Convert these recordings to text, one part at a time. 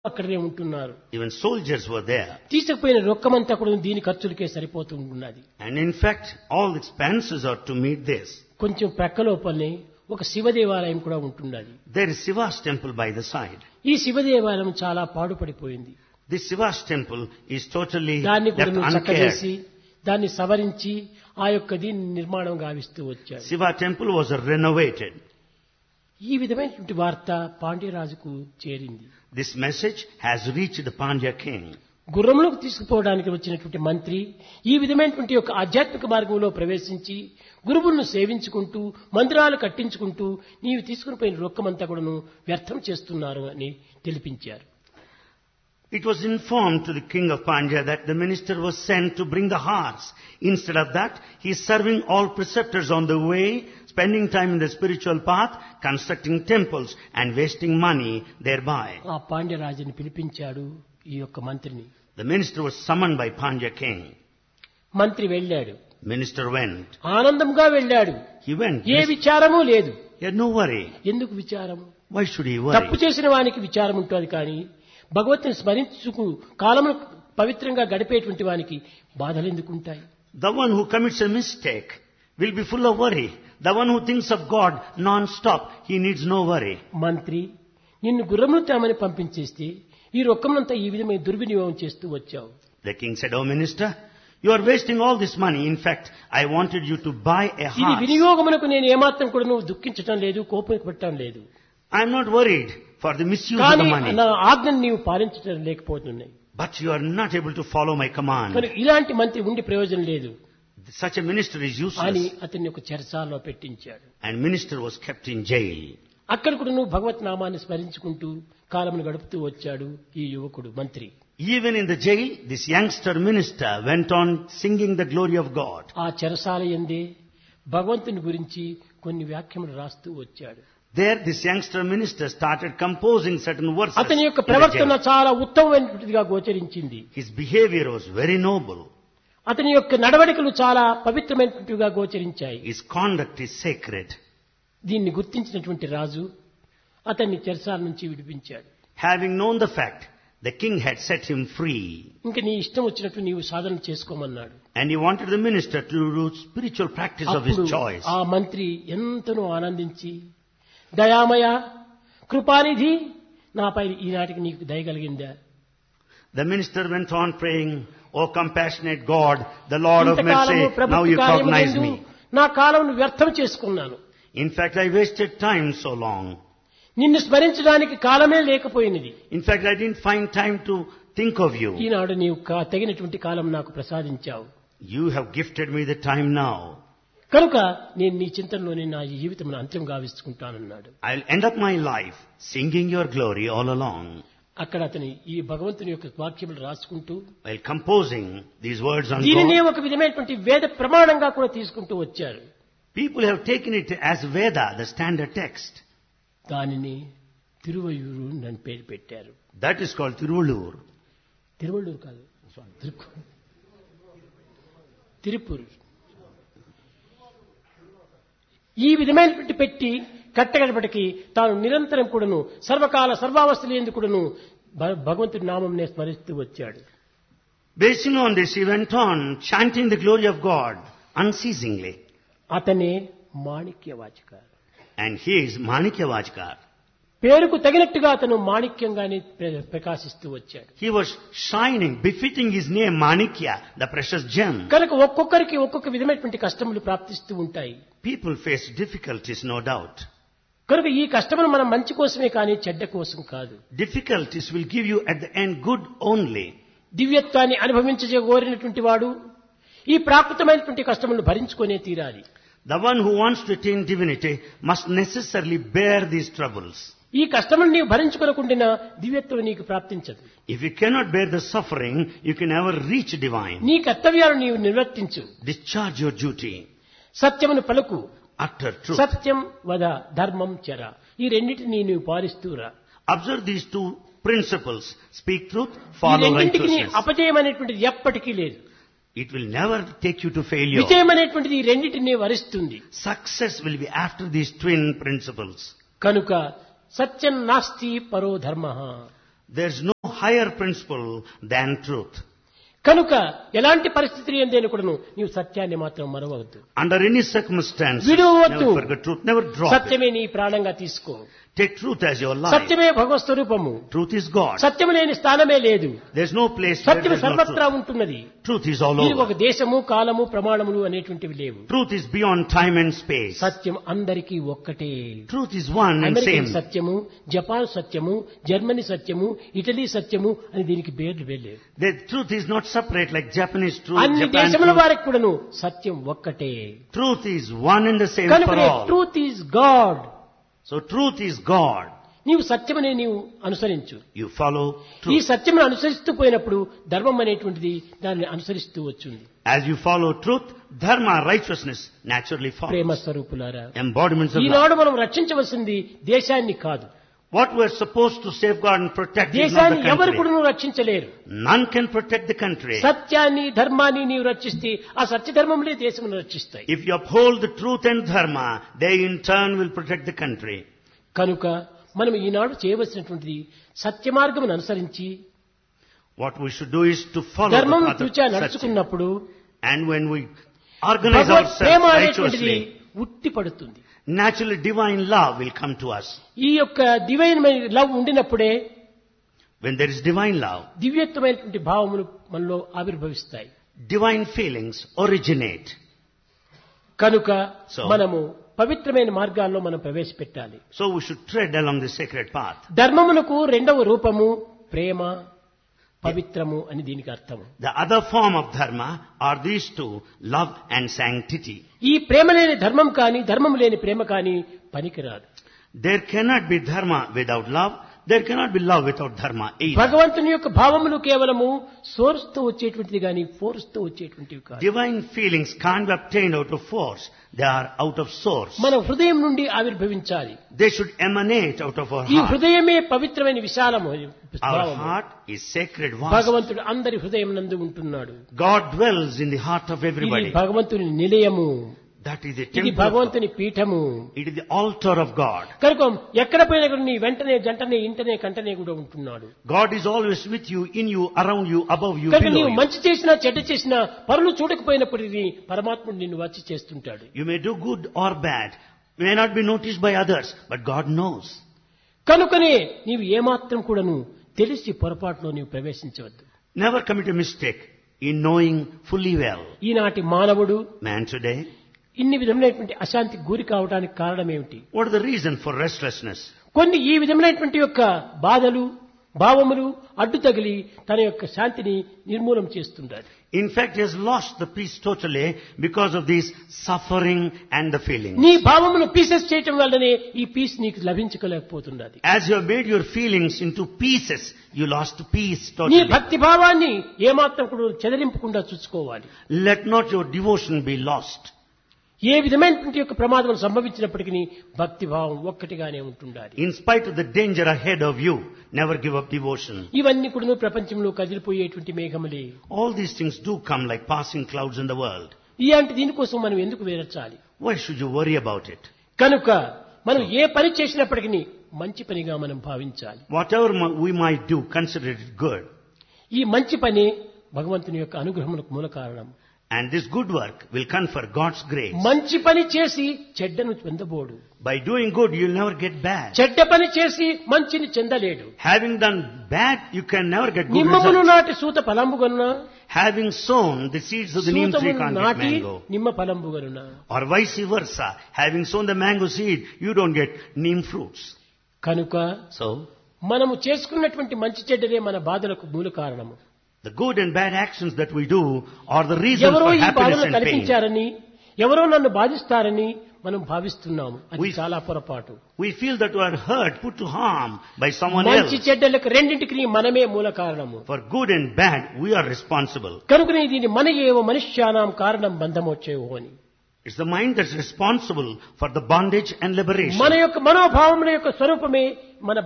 అక్కడే ఉంటున్నారు. Even soldiers were there. తీసుకుపోయిన రొక్కమంతా కూడా దీని ఖర్చులకే సరిపోతున్నది. And in fact, all expenses are to meet this. కొంచెం ప్రక్కలోపలనే ఒక శివ దేవాలయం కూడా ఉంటున్నది. There is Shiva's temple by the side. ఈ శివ దేవాలయం చాలా పాడుపడిపోయింది. This Shiva's temple is totally దాన్ని కూడా left చక్కచేసి uncared. దాన్ని సవరించి ఆ యొక్క దీన్ని నిర్మాణం గావిస్తూ వచ్చాడు. Shiva temple was renovated. ఈ విధమైనటువంటి వార్త పాండ్యరాజుకు చేరింది. This message has reached the Pandya king. గుర్రంలోకి తీసుకుపోవడానికి వచ్చినటువంటి మంత్రి ఈ విధమైనటువంటి యొక్క ఆధ్యాత్మిక మార్గంలో ప్రవేశించి గురువులను సేవించుకుంటూ మందిరాలు కట్టించుకుంటూ నీవు తీసుకుని పోయిన రొక్కమంతా కూడాను వ్యర్థం చేస్తున్నారు అని తెలిపించారు. It was informed to the king of Pandya that the minister was sent to bring the horse. Instead of that, he is serving all preceptors on the way, spending time in the spiritual path, constructing temples and wasting money thereby. ఆ పాండ్యరాజుని పిలిపించాడు ఈ యొక్క మంత్రిని. The minister was summoned by Pandya king. మంత్రి వెళ్ళాడు. Minister went. ఆనందంగా వెళ్ళాడు. He went. ఏ విచారము లేదు. He had no worry. ఎందుకు విచారము? Why should he తప్పు worry? చేసిన వానికి విచారం ఉంటుంది కానీ భగవంతుని స్మరించుకు కాలమును పవిత్రంగా గడిపేటువంటి వానికి బాధలు ఎందుకుంటాయి? The one who commits a mistake will be full of worry. The one who thinks of God non-stop, he needs no worry. మంత్రి నిన్ను గుర్రమును తేమని పంపించేస్తే ఈ రొక్కమునంతా ఈ విధమైన దుర్వినియోగం చేస్తూ వచ్చావు. The king said, "Oh minister, you are wasting all this money. In fact, I wanted you to buy a ఇది horse. వినియోగమునకు నేను ఏమాత్రం కూడా నువ్వు దుఃఖించటం లేదు, కోపం పెట్టడం లేదు. I am not worried for the misuse of కానీ the money. నా ఆజ్ఞను నీవు పాలించడం లేకపోతున్నాయి. But you are not able to follow my command. కానీ ఇలాంటి మంత్రి ఉండి ప్రయోజనం లేదు Such a minister is అని useless." అతన్ని ఒక చెరసాలలో పెట్టించాడు. And minister was kept in jail. అక్కడ కూడా నువ్వు భగవత్ నామాన్ని స్మరించుకుంటూ కాలమును గడుపుతూ వచ్చాడు ఈ యువకుడు మంత్రి. Even in the jail, this youngster minister went on singing the glory of God. ఆ చెరసాల యందే భగవంతుని గురించి కొన్ని వ్యాఖ్యలు రాస్తూ వచ్చాడు. There, this youngster minister started composing certain verses. అతని యొక్క in the ప్రవర్తన jail. చాలా ఉత్తమమైనటువంటిదిగా గోచరించింది. His behavior was very noble. అతని యొక్క నడవడికలు చాలా పవిత్రమైనటువంటివిగా గోచరించాయి. His conduct is sacred. దీన్ని గుర్తించినటువంటి రాజు అతన్ని చెరసాల నుంచి విడిపించాడు. Having known the fact, the king had set him free. ఇంకా నీ ఇష్టం వచ్చినట్టు నీవు సాధన చేసుకోమన్నాడు. And he wanted the minister to do spiritual practice of his అప్పుడు choice. ఆ మంత్రి ఎంతనో ఆనందించి దయామయ కృపానిధి నాపై ఈనాటికి నీకు దయ కలిగిందా? The minister went on praying, "O compassionate God, the Lord of ఇంతకాలము mercy, now ప్రభుత్వ you cognize కార్యములందు me. నా కాలమును వ్యర్థం చేసుకున్నాను. In fact, I wasted time so long. నిన్ను స్మరించడానికి కాలమే లేకపోయినది. In fact, I didn't find time to think of you. ఈనాడు నీవు తగినటువంటి కాలం నాకు ప్రసాదించావు. You have gifted me the time now. కనుక నేను నీ చింతనలోనే నా జీవితమును అంత్యం గావించుకుంటానన్నాడు. I'll end up my life singing your glory all along." అక్కడ అతని ఈ భగవంతుని యొక్క వాక్యములు రాసుకుంటూ While composing these words on దీనినే God, ఒక విధమైనటువంటి వేద ప్రమాణంగా కూడా తీసుకుంటూ వచ్చారు. people have taken it as Veda, the standard text. దానిని తిరువయూరు అని పేరు పెట్టారు. That is called Tiruvallur. Tiruvallur కాదు, తిరుపూరు. ఈ విధమైనటువంటి పెట్టి కట్టగడపటికి తాను నిరంతరం కూడాను సర్వకాల సర్వావస్థలు ఎందుకు కూడాను భగవంతుడి నామంనే స్మరిస్తూ వచ్చాడు. Basing on this, he went on chanting the glory of God unceasingly. అతనే మాణిక్యవాచక. And he is Manikya Vajkar. పేరుకు తగినట్టుగా అతను మాణిక్యంగానే ప్రకాశిస్తూ వచ్చాడు. He was shining, befitting his name Manikya, the precious gem. కనుక ఒక్కొక్కరికి ఒక్కొక్క విధమైనటువంటి కష్టములు ప్రాప్తిస్తూ ఉంటాయి. People face difficulties, no doubt. కనుక ఈ కష్టములు మనం మంచి కోసమే కానీ చెడ్డ కోసం కాదు. Difficulties will give you at the end good only. దివ్యత్వాన్ని అనుభవించగోరినటువంటి వాడు ఈ ప్రాకృతమైనటువంటి కష్టములను భరించుకొనే తీరాలి. The one who wants to attain divinity must necessarily bear these troubles. ఈ కష్టములను నీవు భరించుకొనకుండా దివ్యత్వం నీకు ప్రాప్తించదు. If you cannot bear the suffering, you can never reach divine. నీ కర్తవ్యాలను నీవు నిర్వర్తించు. Discharge your duty. సత్యమును పలుకు, Utter truth. సత్యం వద, ధర్మం చర. ఈ రెండింటిని నీవు పాలిస్తూరా. Observe these two principles. Speak truth, ఈ follow రెండింటికి righteousness. అపజయం అనేటువంటిది ఎప్పటికీ లేదు. It will never take you to failure. విజయం అనేటువంటిది ఈ రెండింటిని వరిస్తుంది. Success will be after these twin principles. కనుక సత్యం నాస్తి పరో ధర్మః. There's no higher principle than truth. కనుక ఎలాంటి పరిస్థితి ఎందైనా కూడాను నీవు సత్యాన్ని మాత్రం మరవవద్దు. Under any circumstance, విడువవద్దు. never forget truth. Never drop it. సత్యమే నీ ప్రాణంగా తీసుకో. Take truth as your life. సత్యమే భగవత్ స్వరూపము. Truth is God. సత్యము లేని స్థానమే లేదు. There's no place where సత్యము there's no సర్వత్రా truth. ఉంటున్నది. Truth is all దీనికి over. ఒక దేశము, కాలము, ప్రమాణములు అనేటువంటివి లేవు. Truth is beyond time and space. సత్యం అందరికీ ఒక్కటే. Truth is one and American same. సత్యము, జపాన్ సత్యము, జర్మనీ సత్యము, ఇటలీ సత్యము అని దీనికి పేర్లు వేయలేదు. The truth is not separate like Japanese truth, అన్ని Japan దేశముల truth. వారికి కూడాను సత్యం ఒక్కటే. Truth is one and the same for కనుక all. Truth is God. So truth is God. నీవు సత్యమనే నీవు అనుసరించు. You follow ఈ truth. సత్యమును అనుసరిస్తూ పోయినప్పుడు ధర్మం అనేటువంటిది దాన్ని అనుసరిస్తూ వచ్చింది. As you follow truth, dharma, righteousness naturally Prema follows. స్వరూపులారా, Embodiments of love. ఈనాడు మనం రక్షించవలసింది దేశాన్ని కాదు. What we're supposed to safeguard and protect is not దేశాన్ని the ఎవరు country. కూడా రక్షించలేరు. None can protect the country. సత్యాన్ని, ధర్మాన్ని నీవు రక్షిస్తే ఆ సత్యధర్మములే దేశమును రక్షిస్తాయి. If you uphold the truth and dharma, they in turn will protect the country. కనుక మనం ఈనాడు చేయవలసినటువంటిది సత్య మార్గమును అనుసరించి What we should do is to follow the ధర్మం path of తూచా Satya. నడుచుకున్నప్పుడు And when we organize Bhagwat Prema ourselves అనేటువంటిది righteously, ఉట్టి పడుతుంది. naturally divine love will come to us. ఈ యొక్క దివ్యమైన లవ్ ఉండినప్పుడే When there is divine love, దివ్యత్వమైనటువంటి భావములు మనలో ఆవిర్భవిస్తాయి. divine feelings originate. కనుక So- మనము పవిత్రమైన మార్గాల్లో మనం ప్రవేశపెట్టాలి. So we should tread along the sacred path. ధర్మమునకు రెండవ రూపము ప్రేమ, పవిత్రము అని దీనికి అర్థము. The other form of dharma are these two, love and sanctity. ఈ ప్రేమ లేని ధర్మం కానీ, ధర్మం లేని ప్రేమ కానీ పనికిరాదు. There cannot be dharma without love. There cannot be love without dharma either. భగవంతుని యొక్క భావములు కేవలము సోర్స్ తో వచ్చేటువంటిది కానీ ఫోర్స్ తో వచ్చేటువంటివి కాదు. Divine feelings can't be obtained out of force. They are out of source. మన హృదయం నుండి ఆవిర్భవించాలి. They should emanate out of our ఈ heart. హృదయమే పవిత్రమైన విశాలము Our భావము. heart is sacred vast. భగవంతుడు అందరి హృదయం నందు ఉంటున్నాడు. God dwells in the heart of ఇది everybody. భగవంతుని నిలయము. That is the ఇది temple of God. భగవంతుని Peetham. It is the altar of God. కనుక ఎక్కడ పోయినా కూడా నీ వెంటనే జంటనే ఇంటనే కంటనే కూడా ఉంటున్నాడు. God is always with you, in you, around you, above you, కనుక below నీవు you. మంచి చేసినా చెడ్డ చేసినా పరులు చూడకపోయినప్పటికీ పరమాత్ముడు నిన్ను వచ్చి చేస్తుంటాడు. You may do good or bad. You may not be noticed by others, but God knows. కనుకనే నీవు ఏమాత్రం కూడాను తెలిసి పొరపాటులో నీవు ప్రవేశించవద్దు. Never commit a mistake in knowing fully well. ఈనాటి మానవుడు Man today, ఇన్ని విధమైనటువంటి అశాంతికి గురి కావడానికి కారణం ఏమిటి? what is the reason for restlessness? కొన్ని ఈ విధమైనటువంటి యొక్క బాధలు, భావములు అడ్డు తగిలి తన యొక్క శాంతిని నిర్మూలం చేస్తుంటారు. In fact, he has lost the peace totally because of this suffering and the feelings. నీ భావమును పీసెస్ చేయటం వల్లనే ఈ పీస్ నీకు లభించలేకపోతున్నది. As you have made your feelings into pieces, you lost peace నీ totally. భక్తి భావాన్ని ఏమాత్రం కూడా చెదరింపకుండా చూసుకోవాలి. Let not your devotion be lost. ఏ విధమైనటువంటి యొక్క ప్రమాదం సంభవించినప్పటికీ భక్తి భావం ఒక్కటిగానే ఉంటుండాలి. In spite of the danger ahead of you, never give up devotion. ఇవన్నీ కూడా ప్రపంచంలో కదిలిపోయేటువంటి మేఘములే. All these things do come like passing clouds in the world. ఇలాంటి దీనికోసం మనం ఎందుకు వేరచాలి? Why should you worry about it? కనుక మనం ఏ పని చేసినప్పటికీ మంచి పనిగా మనం భావించాలి. Whatever we might do, consider it good. ఈ మంచి పని భగవంతుని యొక్క అనుగ్రహములకు మూల కారణం. And this good work will confer God's grace. మంచి పని చేసి చెడ్డను పొందబోడు. By doing good, you'll never get bad. చెడ్డ పని చేసి మంచిని చెందలేడు. Having done bad, you can never get good నిమ్మమును results. నాటి సూత ఫలంబుగనున, Having sown the seeds of the neem tree సూతమును can't get నాటి mango. నిమ్మ ఫలంబుగనున. Or vice versa. Having sown the mango seed, you don't get neem fruits. కనుక So, మనము చేసుకున్నటువంటి మంచి చెడ్డలే మన బాధలకు మూల కారణము. the good and bad actions that we do are the reason ఎవరో for ఈ happiness బాధలు and pain. కల్పించారని, ఎవరో నన్ను బాధిస్తారని మనం భావిస్తున్నాము. అది We- చాలా పొరపాటు. We feel that we are hurt, put to harm by someone మంచి else. చెడ్డలకు రెండింటికి మనమే మూల కారణము. For good and bad, we are responsible. కనుకనే దీని మన ఏవ మనుష్యానాం కారణం బంధమొచ్చేవో అని. It's the mind that's responsible for the bondage and liberation. మన యొక్క మనోభావముల యొక్క స్వరూపమే మన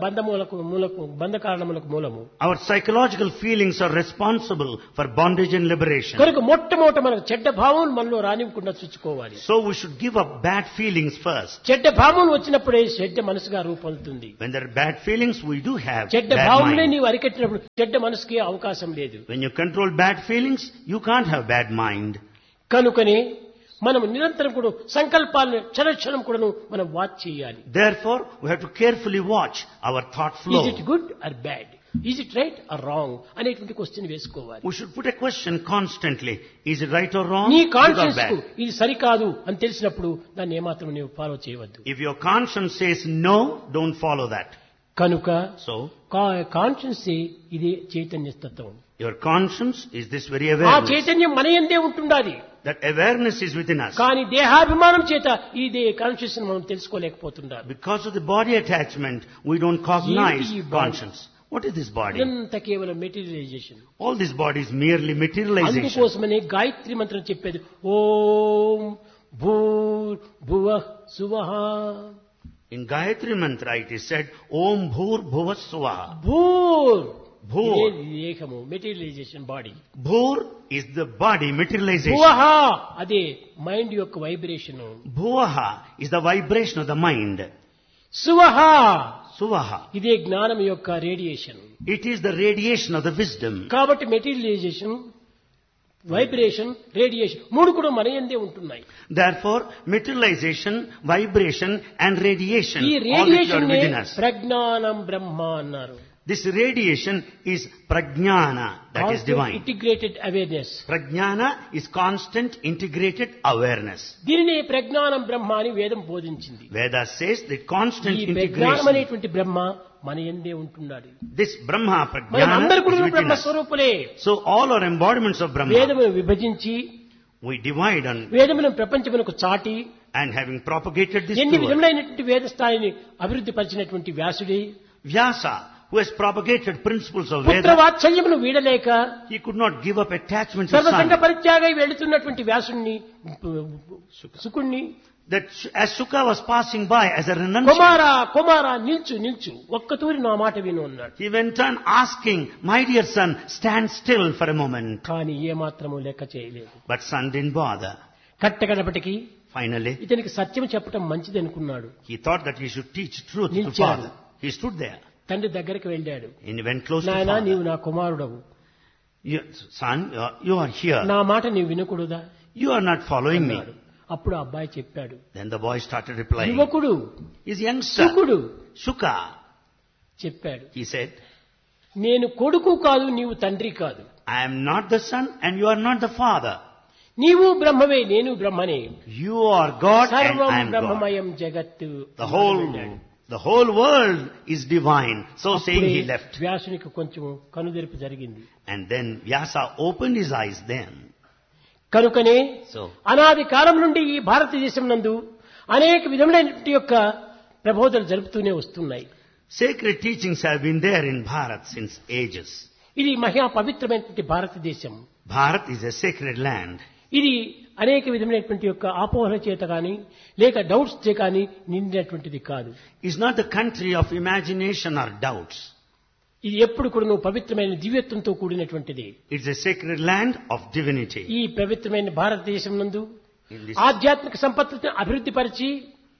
బంధ కారణములకు మూలము. Our psychological feelings are responsible for bondage and liberation. కనుక మొట్టమొదట మనకు చెడ్డ భావం మనలో రానివ్వకుండా చూసుకోవాలి. So we should give up bad feelings first. చెడ్డ భావం వచ్చినప్పుడే చెడ్డ మనసుగా రూపొందుతుంది. When there are bad feelings, we do have చెడ్డ bad భావమునే mind. నీవు అరికట్టినప్పుడు చెడ్డ మనసుకి అవకాశం లేదు. When you control bad feelings, you can't have bad mind. కనుకనే మనం నిరంతరం కూడా సంకల్పాలను క్షణక్షణం కూడా మనం వాచ్ చేయాలి. Therefore, we have to carefully watch our thought flow. Is it good or bad? Is it right or wrong? అనేటువంటి క్వశ్చన్ వేసుకోవాలి. We should put a question constantly. Is it right or wrong? నీ Good or conscience bad? కు ఇది సరికాదు అని తెలిసినప్పుడు దాన్ని ఏమాత్రం నీవు ఫాలో చేయవద్దు. If your conscience says no, don't follow that. కనుక So, కాన్షియన్స్ ఇది చైతన్య తత్వం. your conscience is this very ఆ awareness. చైతన్యం మన యందే ఉంటుండాలి. That awareness is within us. కానీ దేహాభిమానం చేత ఇదే కాన్షియస్ మనం తెలుసుకోలేకపోతుండాలి. Because of the body attachment, we don't cognize ఏంటి ఈ body? conscience. What is this body? ఇదంత కేవలం materialisation. All this body is merely materialization. అందుకోసమనే గాయత్రి మంత్రం చెప్పేది ఓం భూర్ భువః సువః. In Gayatri Mantra it is said, Om Bhur Bhuvas Swaha. భూర్ Bhur. ఏకము materialisation body. Bhur is the body materialization. భువః అదే mind యొక్క vibration. Bhuvaha is the vibration of the mind. సువః Suvaha. ఇదే జ్ఞానం యొక్క radiation. It is the radiation of the wisdom. కాబట్టి materialisation, vibration, radiation మూడు కూడా మన యందే ఉంటున్నాయి. Therefore, materialization, vibration and radiation, ఈ all which are radiation within us. ప్రజ్ఞానం బ్రహ్మ అన్నారు. This radiation is prajnana, that is divine. Integrated awareness. Prajnana is constant integrated awareness. దీనిని ప్రజ్ఞానం బ్రహ్మ అని వేదం బోధించింది. Veda says that constant ఈ ప్రజ్ఞానం integration. అనేటువంటి బ్రహ్మ మన యందే ఉంటున్నాడు. This Brahma, మనం Prajnana, అందరు is కూడా within Brahma us. స్వరూపులే. So all are embodiments of Brahma. వేదమును విభజించి We divide on వేదమును ప్రపంచమునకు చాటి and having propagated this ఎన్ని to us. విధములైనటువంటి వేద స్థాయిని అభివృద్ధి పరిచినటువంటి వ్యాసుడే Vyasa, who has propagated principles of పుత్ర Veda, వాత్సల్యమును వీడలేక he could not give up attachment to సర్వసంగ son. పరిత్యాగై వెళుతున్నటువంటి వ్యాసుని సుకుణ్ణి That as Sukha was passing by as a renunciant, కుమారా నిల్చు ఒక్కతూరి నా మాట విను అన్నాడు. he went on asking, my dear son, stand still for a moment. కానీ ఏ మాత్రము లెక్క చేయలేదు. But son didn't bother. కట్టగడపటికి Finally, ఇతనికి సత్యం చెప్పడం మంచిది అనుకున్నాడు. he thought that he should teach truth to నిల్చాడు. father. He stood there తండ్రి దగ్గరికి వెళ్ళాడు. and he went close to నాయనా నీవు father. నా కుమారుడవు, Son, you are here. నా మాట నీవు వినకూడదా You are not following me. అన్నాడు. అప్పుడు ఆ అబ్బాయి చెప్పాడు, Then the boy started replying. యువకుడు His youngster, సుకుడు Shuka, చెప్పాడు, he said, నేను కొడుకు కాదు నీవు తండ్రి కాదు, I am not the son and you are not the father. నీవు బ్రహ్మవే నేను బ్రహ్మనే, You are God and సర్వం I am God. బ్రహ్మమయం జగత్తు. The whole world is divine. So saying అప్పుడే he left. వ్యాసునికి కొంచెం కనుదెరుపు జరిగింది. And then Vyasa opened his eyes then. కనుకనే So, అనాది కాలం నుండి ఈ భారతదేశం నందు అనేక విధములైనటువంటి యొక్క ప్రబోధనలు జరుపుతూనే వస్తున్నాయి. sacred teachings have been there in Bharat since ages. ఇది మహా పవిత్రమైనటువంటి భారతదేశం. Bharat is a sacred land. ఇది అనేక విధమైనటువంటి యొక్క ఆపోహల చేత కానీ లేక డౌట్స్ చే కానీ నిండినటువంటిది కాదు. It's not the country of imagination or doubts. ఇది ఎప్పుడు కూడా పవిత్రమైన దివ్యత్వంతో కూడినటువంటిది. It's a sacred land of divinity. ఈ పవిత్రమైన భారతదేశం నందు In this, ఆధ్యాత్మిక సంపత్తిని అభివృద్ధి పరిచి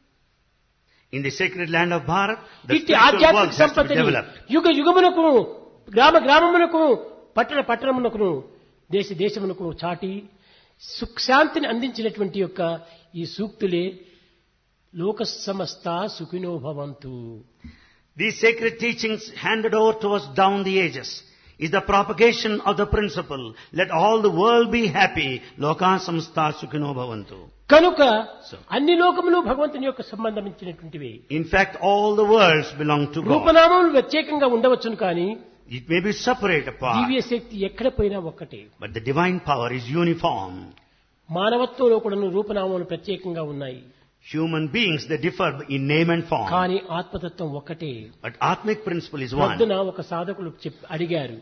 in the sacred land of Bharat, the ఇట్టి spiritual ఆధ్యాత్మిక works has to be సంపత్తిని developed. యుగ యుగమునకు గ్రామమునకు పట్టణమునకు దేశమునకు చాటి సుఖశాంతిని అందించినటువంటి యొక్క ఈ సూక్తులే లోక సమస్త సుఖినో భవంతు. These sacred teachings handed over to us down the ages is the propagation of the principle, let all the world be happy, loka samsta sukhino bhavantu. కనుక So, అన్ని లోకములు భగవంతుని యొక్క సంబంధించినటువంటివి. in fact, all the worlds belong to God. రూపనామములు ప్రత్యేకంగా ఉండవచ్చును కానీ It may be separate apart, దివ్య శక్తి ఎక్కడ పోయినా ఒక్కటే. but the divine power is uniform. మానవత్వంలో కూడా రూపనామములు ప్రత్యేకంగా ఉన్నాయి Human beings, they differ in name and form, కానీ ఆత్మతత్వం ఒక్కటే. but Atmic principle is one. పొద్దున ఒక సాధకులు అడిగారు,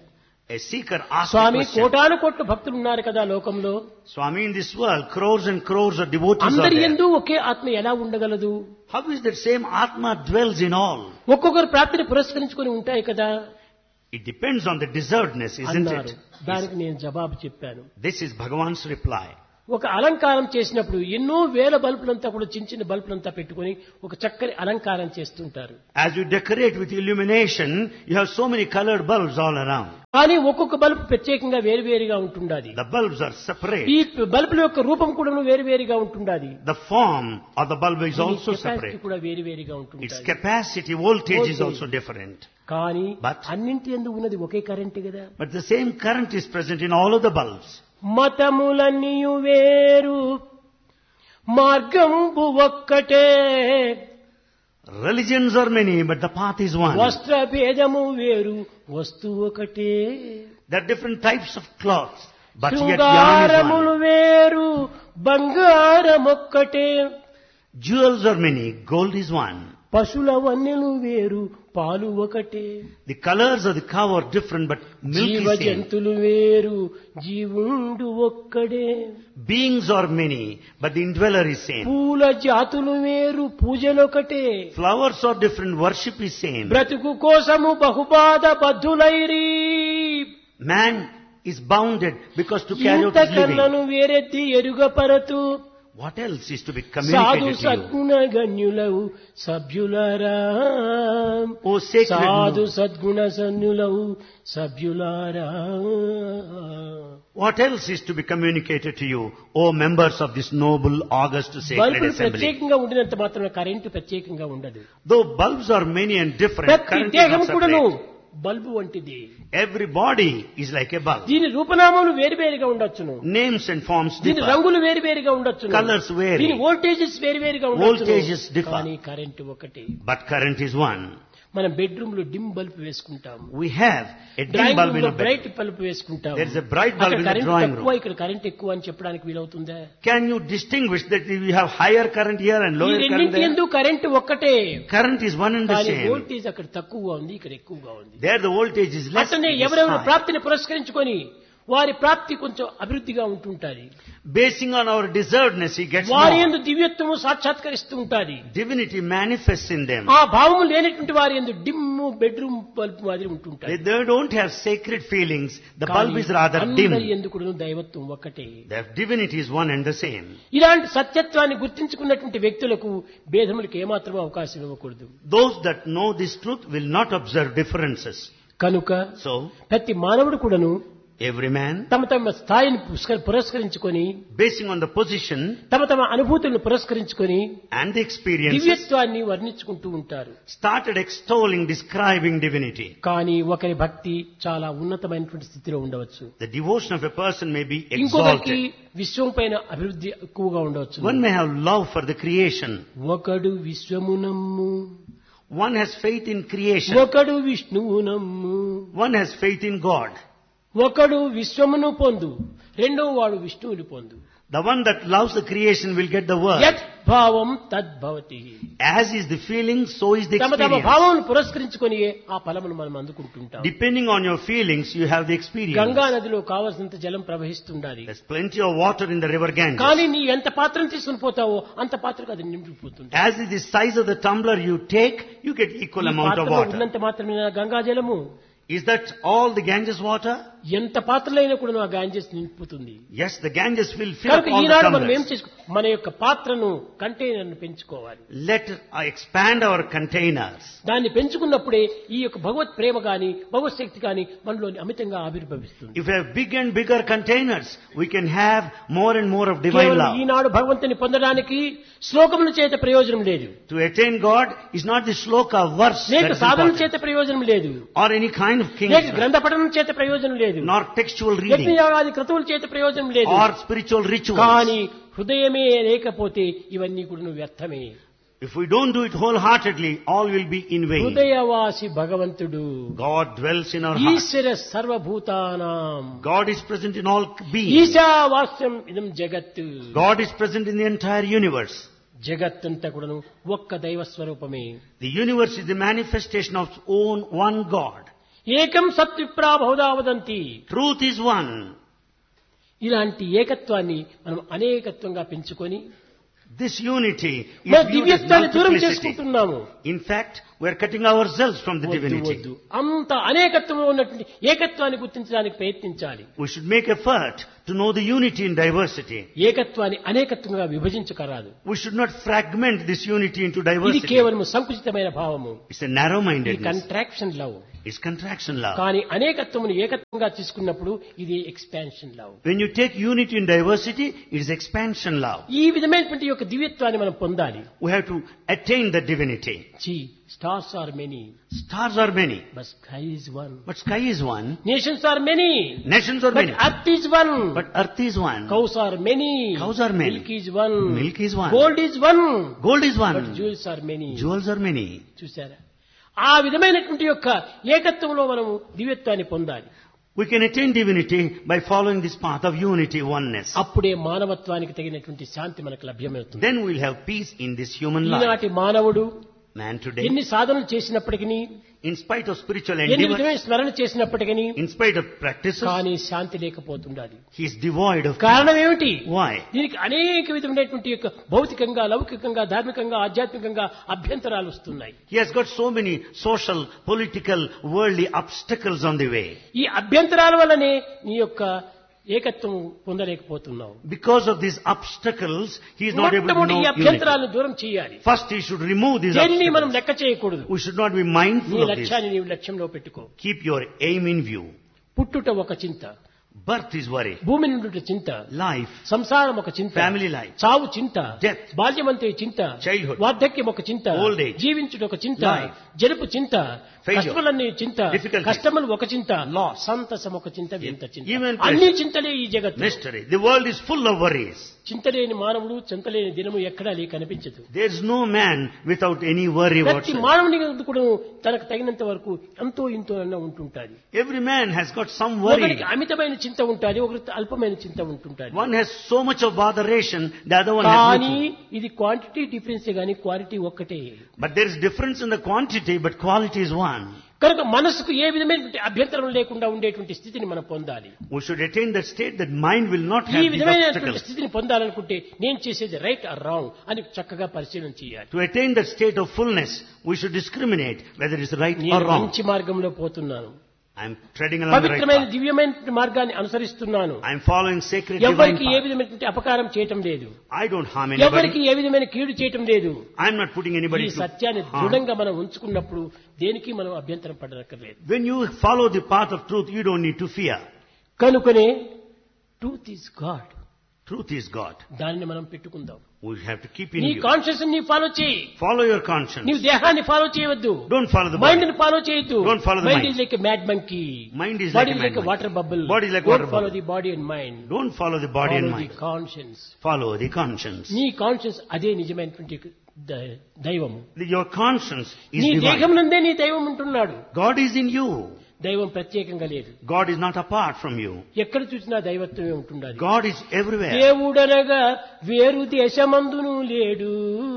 A seeker asked a Swamy question. కోటాను కోట్ల భక్తులు ఉన్నారు కదా లోకంలో, Swami, in this world, crores and crores of devotees are అందరి there. యందు ఒకే ఆత్మ ఎలా ఉండగలదు? How is that same Atma dwells in all? ఒక్కొక్కరు ప్రాప్తిని పురస్కరించుకొని ఉంటాయి కదా It depends on the deservedness, isn't అన్నారు. it? దానికి నేను జవాబు చెప్పాను. This is Bhagavan's reply. ఒక అలంకారం చేసినప్పుడు ఎన్నో వేల బల్బులంతా కూడా చిన్న చిన్న బల్బులంతా పెట్టుకొని ఒక చక్కని అలంకారం చేస్తుంటారు. As you decorate with illumination, you have so many colored bulbs all around. కానీ ఒక్కొక్క బల్బు ప్రత్యేకంగా వేరువేరుగా ఉంటుండాది. The bulbs are separate. ఈ బల్బుల యొక్క రూపం కూడా వేరువేరుగా ఉంటుండాది. The form of the bulb is దీని also కెపాసిటీ separate. కూడా వేరువేరుగా Its ఉంటుండాది. capacity, voltage is Voltage. also different. కానీ But- అన్నింటి యందు ఉన్నది ఒకే కరెంట్ కదా. But the same current is present in all of the bulbs. మతములన్నీయు వేరు మార్గంబు ఒక్కటే, Religions are many, but the path is one. వస్త్ర భేదము వేరు వస్తువు ఒకటే, There are different types of cloths, but yet yarn is శృంగారములు one. వేరు బంగారమొక్కటే, Jewels are many, gold is one. పశుల వన్నెలు వేరు పాలు ఒకటే, The colors of the cow are different, but milk జీవ is same. జంతులు వేరు జీవుండు ఒక్కడే, Beings are many, but the indweller is same. పూల జాతులు వేరు పూజలొకటే, Flowers are different, worship is same. బ్రతుకు కోసము బహుబాధ బద్ధులైరి, Man is bounded because to carry out ఇంత his living. కర్ణను వేరెత్తి ఎరుగపరతు, What else is to be సాధు communicated to you? సద్గుణ గణ్యులవు సభ్యులారా, O sacred సాధు Lord, సద్గుణ సన్నులవు సభ్యులారా. what else is to be communicated to you, O members of this noble, august, sacred బల్బులు assembly? ప్రత్యేకంగా ఉండినంత మాత్రం కరెంటు ప్రత్యేకంగా ఉండదు. Though bulbs are many and different, ప్రతి current is దేహం not కూడాను separate. బల్బు వంటిది. Every body is like a bulb. దీని రూపనామాలు వేరువేరుగా ఉండొచ్చును, Names and forms దీని differ. రంగులు వేరువేరుగా ఉండొచ్చును, Colours vary. దీని వోల్టేజెస్ వేరువేరుగా Voltages ఉండొచ్చును, differ. కానీ కరెంటు ఒకటి. But current is one. మనం బెడ్రూమ్ లో డిమ్ బల్బ్ వేసుకుంటాము, We have a dim drawing bulb room in లో a బ్రైట్ bed. బల్బ్ వేసుకుంటాము. There is a bright bulb అక్కడ in the కరెంట్ drawing తక్కువ room. ఇక్కడ కరెంట్ ఎక్కువ అని చెప్పడానికి వీలవుతుందా? Can you distinguish that we have higher current here and ఈ lower current రెండింటి there? ఎందు కరెంట్ ఒక్కటే, Current is one and the కానీ same. వోల్టేజ్ అక్కడ తక్కువగా ఉంది, ఇక్కడ ఎక్కువగా ఉంది. There the voltage is less. అట్లనే it is ఎవరెవరు high. ప్రాప్తిని పురస్కరించుకొని వారి ప్రాప్తి కొంచెం అభివృద్ధిగా ఉంటుంటాది, Basing on our deservedness, he gets వారి more. యందు దివ్యత్వము సాక్షాత్కరిస్తూ ఉంటాది. Divinity manifests in them. ఆ భావము లేనటువంటి వారి యందు డిమ్ము బెడ్రూమ్ బల్బ్ మాదిరి ఉంటుంటాయి. They don't have sacred feelings. The bulb is rather dim. అందరి యందు కూడా దైవత్వం ఒక్కటే. Their divinity is one and the same. ఇలాంటి సత్యత్వాన్ని గుర్తించుకున్నటువంటి వ్యక్తులకు భేదములకు ఏమాత్రం అవకాశం ఇవ్వకూడదు. Those that know this truth will not observe differences. కనుక So, ప్రతి మానవుడు కూడాను every man, తమ తమ స్థాయిని పురస్కరించుకొని, basing on the position తమ తమ అనుభూతులను పురస్కరించుకొని and the experiences, దివ్యత్వాన్ని వర్ణించుకుంటూ ఉంటారు. started extolling, describing divinity. కానీ ఒకరి భక్తి చాలా ఉన్నతమైనటువంటి స్థితిలో ఉండవచ్చు, The devotion of a person may be ఇంకొకరికి exalted. విశ్వం పైన అభివృద్ధి ఎక్కువగా ఉండవచ్చు. One may have love for the creation. ఒకడు విశ్వమునమ్ము, One has faith in creation. ఒకడు విష్ణువునమ్ము, One has faith in God. ఒకడు విశ్వమును పొందు, రెండో వాడు విష్ణువుని పొందు. The one that loves the creation will get the word. యత్ భావం తద్భవతి. As is the feeling, so is the తమ తమ experience. భావమును పురస్కరించుకొని ఆ ఫలమును మనం అందుకుంటుంటాం. Depending on your feelings, you have the experience. Ganga నదిలో కావలసినంత జలం ప్రవహిస్తుండాలి, There's plenty of water in the river Ganges. కానీ నీ ఎంత పాత్రను తీసుకుని పోతావో అంత పాత్రకు అది నిండిపోతుంది. As is the size of the tumbler you take, you get equal ఈ amount of పాత్రలో water. ఉన్నంత మాత్రమే గంగా జలము, Is that all the Ganges water? ఎంత పాత్రలైనా కూడా ఆ గాంజెస్ నింపుతుంది. Yes, the Ganges will fill up కనుక all the ఈనాడు మనం ఏం tumblers. చేసుకో, మన యొక్క పాత్రను కంటైనర్ను పెంచుకోవాలి. Let expand our containers. దాన్ని పెంచుకున్నప్పుడే ఈ యొక్క భగవత్ ప్రేమ గాని భగవత్ శక్తి గాని మనలోని అమితంగా ఆవిర్భవిస్తుంది. If we have big and bigger containers, we can have more and more of divine కేవలం love. ఈనాడు భగవంతుని పొందడానికి శ్లోకముల చేత ప్రయోజనం లేదు, To attain God is not the shloka verse లేక that's సాధన important, చేత ప్రయోజనం లేదు, or any kind of లేక king, గ్రంథ పఠనం చేత ప్రయోజనం లేదు, nor textual reading, యజ్ఞయాగాది క్రతువుల చేత ప్రయోజనం లేదు. or spiritual rituals. కానీ హృదయమే లేకపోతే ఇవన్నీ కూడా వ్యర్థమే. If we don't do it wholeheartedly, all will be in vain. హృదయవాసి భగవంతుడు, God dwells in our heart. ఈశ్వర సర్వభూతానాం, God is present in all beings. ఈశావాస్యం ఇదం జగత్. God is present in the entire universe. జగత్తంతా కూడాను ఒక్క దైవ స్వరూపమే. The universe is the manifestation of its own one God. ఏకం సత్ విప్రా బహుదా వదంతి. Truth is one. ఇలాంటి ఏకత్వాన్ని మనం అనేకత్వంగా పెంచుకొని This unity is మన viewed as దివ్యత్వాన్ని దూరం multiplicity. చేసుకుంటున్నాము. In fact, we are cutting ourselves from the వద్దు, divinity. వద్దు. అంత అనేకత్వంలో ఉన్నటువంటి ఏకత్వాన్ని గుర్తించడానికి ప్రయత్నించాలి. We should make effort to know the unity in diversity. ఏకత్వాన్ని అనేకత్వంగా విభజించకరాదు. We should not fragment this unity into ఇది diversity. కేవలం సంకుచితమైన భావము. It's a narrow-mindedness. Contraction love. It's contraction love. కానీ అనేకత్వమును ఏకత్వంగా తీసుకున్నప్పుడు ఇది expansion love. When you take unity in diversity, it is expansion love. ఈ విధమైనటువంటి యొక్క దివ్యత్వాన్ని మనం పొందాలి. We have to attain the divinity. Stars are many, Stars are many, but sky is one. but sky is one. Nations are many, Nations are but many, earth is one. but earth is one. Cows are many, Cows are many. Milk is one. Milk is one. Gold is one, Gold is but one. జ్యూవెల్స్ are many. Jewels are many. చూసారా? ఆ విధమైనటువంటి యొక్క ఏకత్వంలో మనము దివ్యత్వాన్ని పొందాలి. We can attain divinity by following this path of unity, oneness. అప్పుడే మానవత్వానికి తగినటువంటి శాంతి మనకు లభ్యమవుతుంది. Then we'll have peace in this human life. ఈనాటి మానవుడు Man today, ఎన్ని సాధనలు చేసినప్పటికీ, in spite of spiritual ఎన్ని endeavor, విధమైన స్మరణ చేసినప్పటికీ in spite of practices, కానీ శాంతి లేకపోతుండాలి. he is devoid of peace. కారణం ఏమిటి? Why? దీనికి అనేక విధమైనటువంటి యొక్క భౌతికంగా, లౌకికంగా, ధార్మికంగా, ఆధ్యాత్మికంగా అభ్యంతరాలు వస్తున్నాయి. He has got so many social, political, worldly obstacles on the way. ఈ అభ్యంతరాల వల్లనే నీ యొక్క ఏకత్వం పొందలేకపోతున్నావు. Because of these obstacles, he is not able to మొట్టమొదటి ఈ know unity. అభ్యంతరాలను దూరం చేయాలి. First, he should remove these దేనిని మనం obstacles. లెక్క చేయకూడదు. We should not be నీ mindful of this. లక్ష్యాన్ని నీవు లక్ష్యంలో పెట్టుకో. Keep your aim in view. పుట్టుట ఒక చింత, Birth is worry. భూమి నుండి చింత, Life, సంసారం ఒక చింత, family life, చావు చింత, Death, బాల్యమంతే చింత, childhood, వార్ధక్యం ఒక చింత, old age, జీవించుట ఒక చింత, life, జరుపు చింత, failure, కష్టములన్నీ చింత, difficulties, కష్టములు ఒక చింత, loss, సంతసం ఒక చింత, వింత చింత, even అన్ని చింతలే ఈ జగత్తు. mystery. The world is full of worries. చింతలేని మానవుడు, చింతలేని దినము ఎక్కడా కనిపించదు. There is no man without any worry ప్రతి whatsoever. మానవుని కూడా తనకు తగినంత వరకు ఎంతో ఇంతో అన్న ఉంటుంటాది. Every man has got some worry. ఒకరికి అమితమైన చింత ఉంటుంది, ఒకరికి అల్పమైన చింత ఉంటుంటుంది. One has so much of botheration, the other one has కానీ little. ఇది క్వాంటిటీ డిఫరెన్స్ గానీ క్వాలిటీ ఒక్కటే. But there is difference in the quantity, but quality is one. కనుక మనసుకు ఏ విధమైనటువంటి అభ్యంతరం లేకుండా ఉండేటువంటి స్థితిని మనం పొందాలి. We should attain that state that mind will not ఈ have these విధమైనటువంటి obstacles. స్థితిని పొందాలనుకుంటే నేను చేసేది రైట్ ఆర్ రాంగ్ అని చక్కగా పరిశీలన చేయాలి. To attain that state of fullness, we should discriminate whether it is right or నేను wrong. మంచి మార్గంలో పోతున్నాను, I am treading along the right పవిత్రమైన path. దివ్యమైన మార్గాన్ని అనుసరిస్తున్నాను, I am following sacred divine ఎవరికి ఏ path. విధమైనటువంటి అపకారం చేయటం లేదు, I don't harm ఎవరికి anybody. ఏ విధమైన కీడు చేయటం లేదు. I am not putting ఈ anybody to సత్యాన్ని harm. దృఢంగా మనం ఉంచుకున్నప్పుడు దేనికి మనం అభ్యంతరం పడనక్కర్లేదు. When you follow the path of truth, you don't need to fear. కనుకనే truth is God, Truth is God. దానిని మనం పెట్టుకుందాం. We have to keep in నీ view. కాన్షియస్ ని ఫాలో చేయి. Follow your conscience. నీవు దేహాన్ని ఫాలో చేయవద్దు, Don't follow the mind body. ని ఫాలో చేయొద్దు. Don't follow the mind mind. Is like a mad monkey, Mind is body like a like a madman. Water bubble. Body is like water follow bubble. The body and mind, Don't follow the body and follow the mind. Conscience. Follow the conscience. నీ conscious అదే నిజమైనటువంటి దైవము. Your conscience is నీ divine. దేహం నందే నీ దైవం ఉంటున్నాడు. God is in you. దైవం ప్రత్యేకంగా లేదు. God is not apart from you. ఎక్కడ చూసినా దైవత్వమే ఉంటున్నది. God is everywhere. దేవుడనగా వేరు దేశమందును లేడు,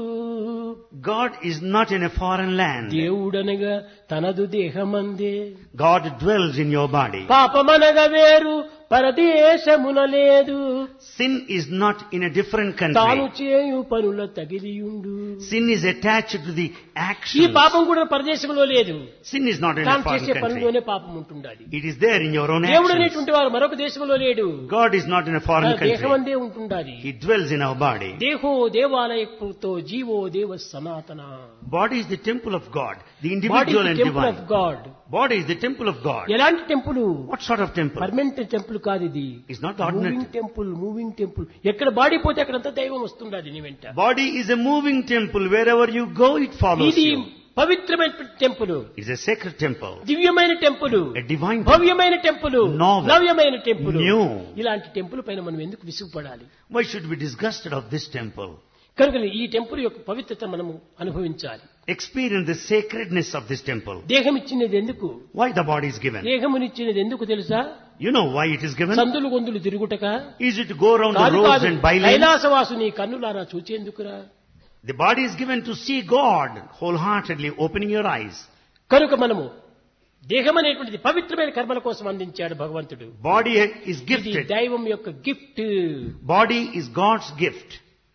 God is not in a foreign land. దేవుడనగా తనదు దేహమందే, God dwells in your body. పాపమనగా వేరు పరదేశమున లేదు, Sin is not in a different తాను country. చేయు పనుల తగిలియుండు. Sin is attached to the ఈ action. పాపం కూడా పరదేశంలో లేదు, Sin is not in a తాను foreign చేసే country. పనుల్లోనే పాపం ఉంటుండాలి. It is there in your own దేవుడు actions. అనేటువంటి వారు మరొక దేశంలో లేడు, God is not in a foreign country. దేహమందే ఉంటుండాలి. He dwells in our body. దేహో దేవాలయతో GO దేవ సనాతన. Body is the temple of God, the body individual and temple of divine. God. Body is the temple of God. ఎలాంటి temple? What sort of temple? Permanent temple కాదు ఇది. It's not ordinary. Moving temple. ఎక్కడ body పోతే అక్కడంతా దైవం వస్తుండది నీ వెంట. Body is a moving temple. Wherever you go, it follows ఇది you. పవిత్రమైన temple, It's a sacred temple. దివ్యమైన temple, A divine temple. భవ్యమైన temple, Novel. నవ్యమైన temple. New. ఇలాంటి టెంపుల్ పైన మనం ఎందుకు విసుగుపడాలి? Why should we be disgusted of this temple? కనుక ఈ temple యొక్క పవిత్రత మనము అనుభవించాలి. Experience the sacredness of this temple. దేహం ఇచ్చినది ఎందుకు? Why the body is given? దేహమునిచ్చినది ఎందుకు తెలుసా? You know why it is given? సందులు గొంతులు తిరుగుటక Is it to go around the కాదు roads కాదు, and bylanes? కైలాసవాసుని కన్నులారా చూచేందుకురా. The body is given to see God wholeheartedly, opening your eyes. కనుక మనము దేహం అనేటువంటిది పవిత్రమైన కర్మల కోసం అందించాడు భగవంతుడు. Body is ఇది gifted. దైవం యొక్క gift. Body is God's gift.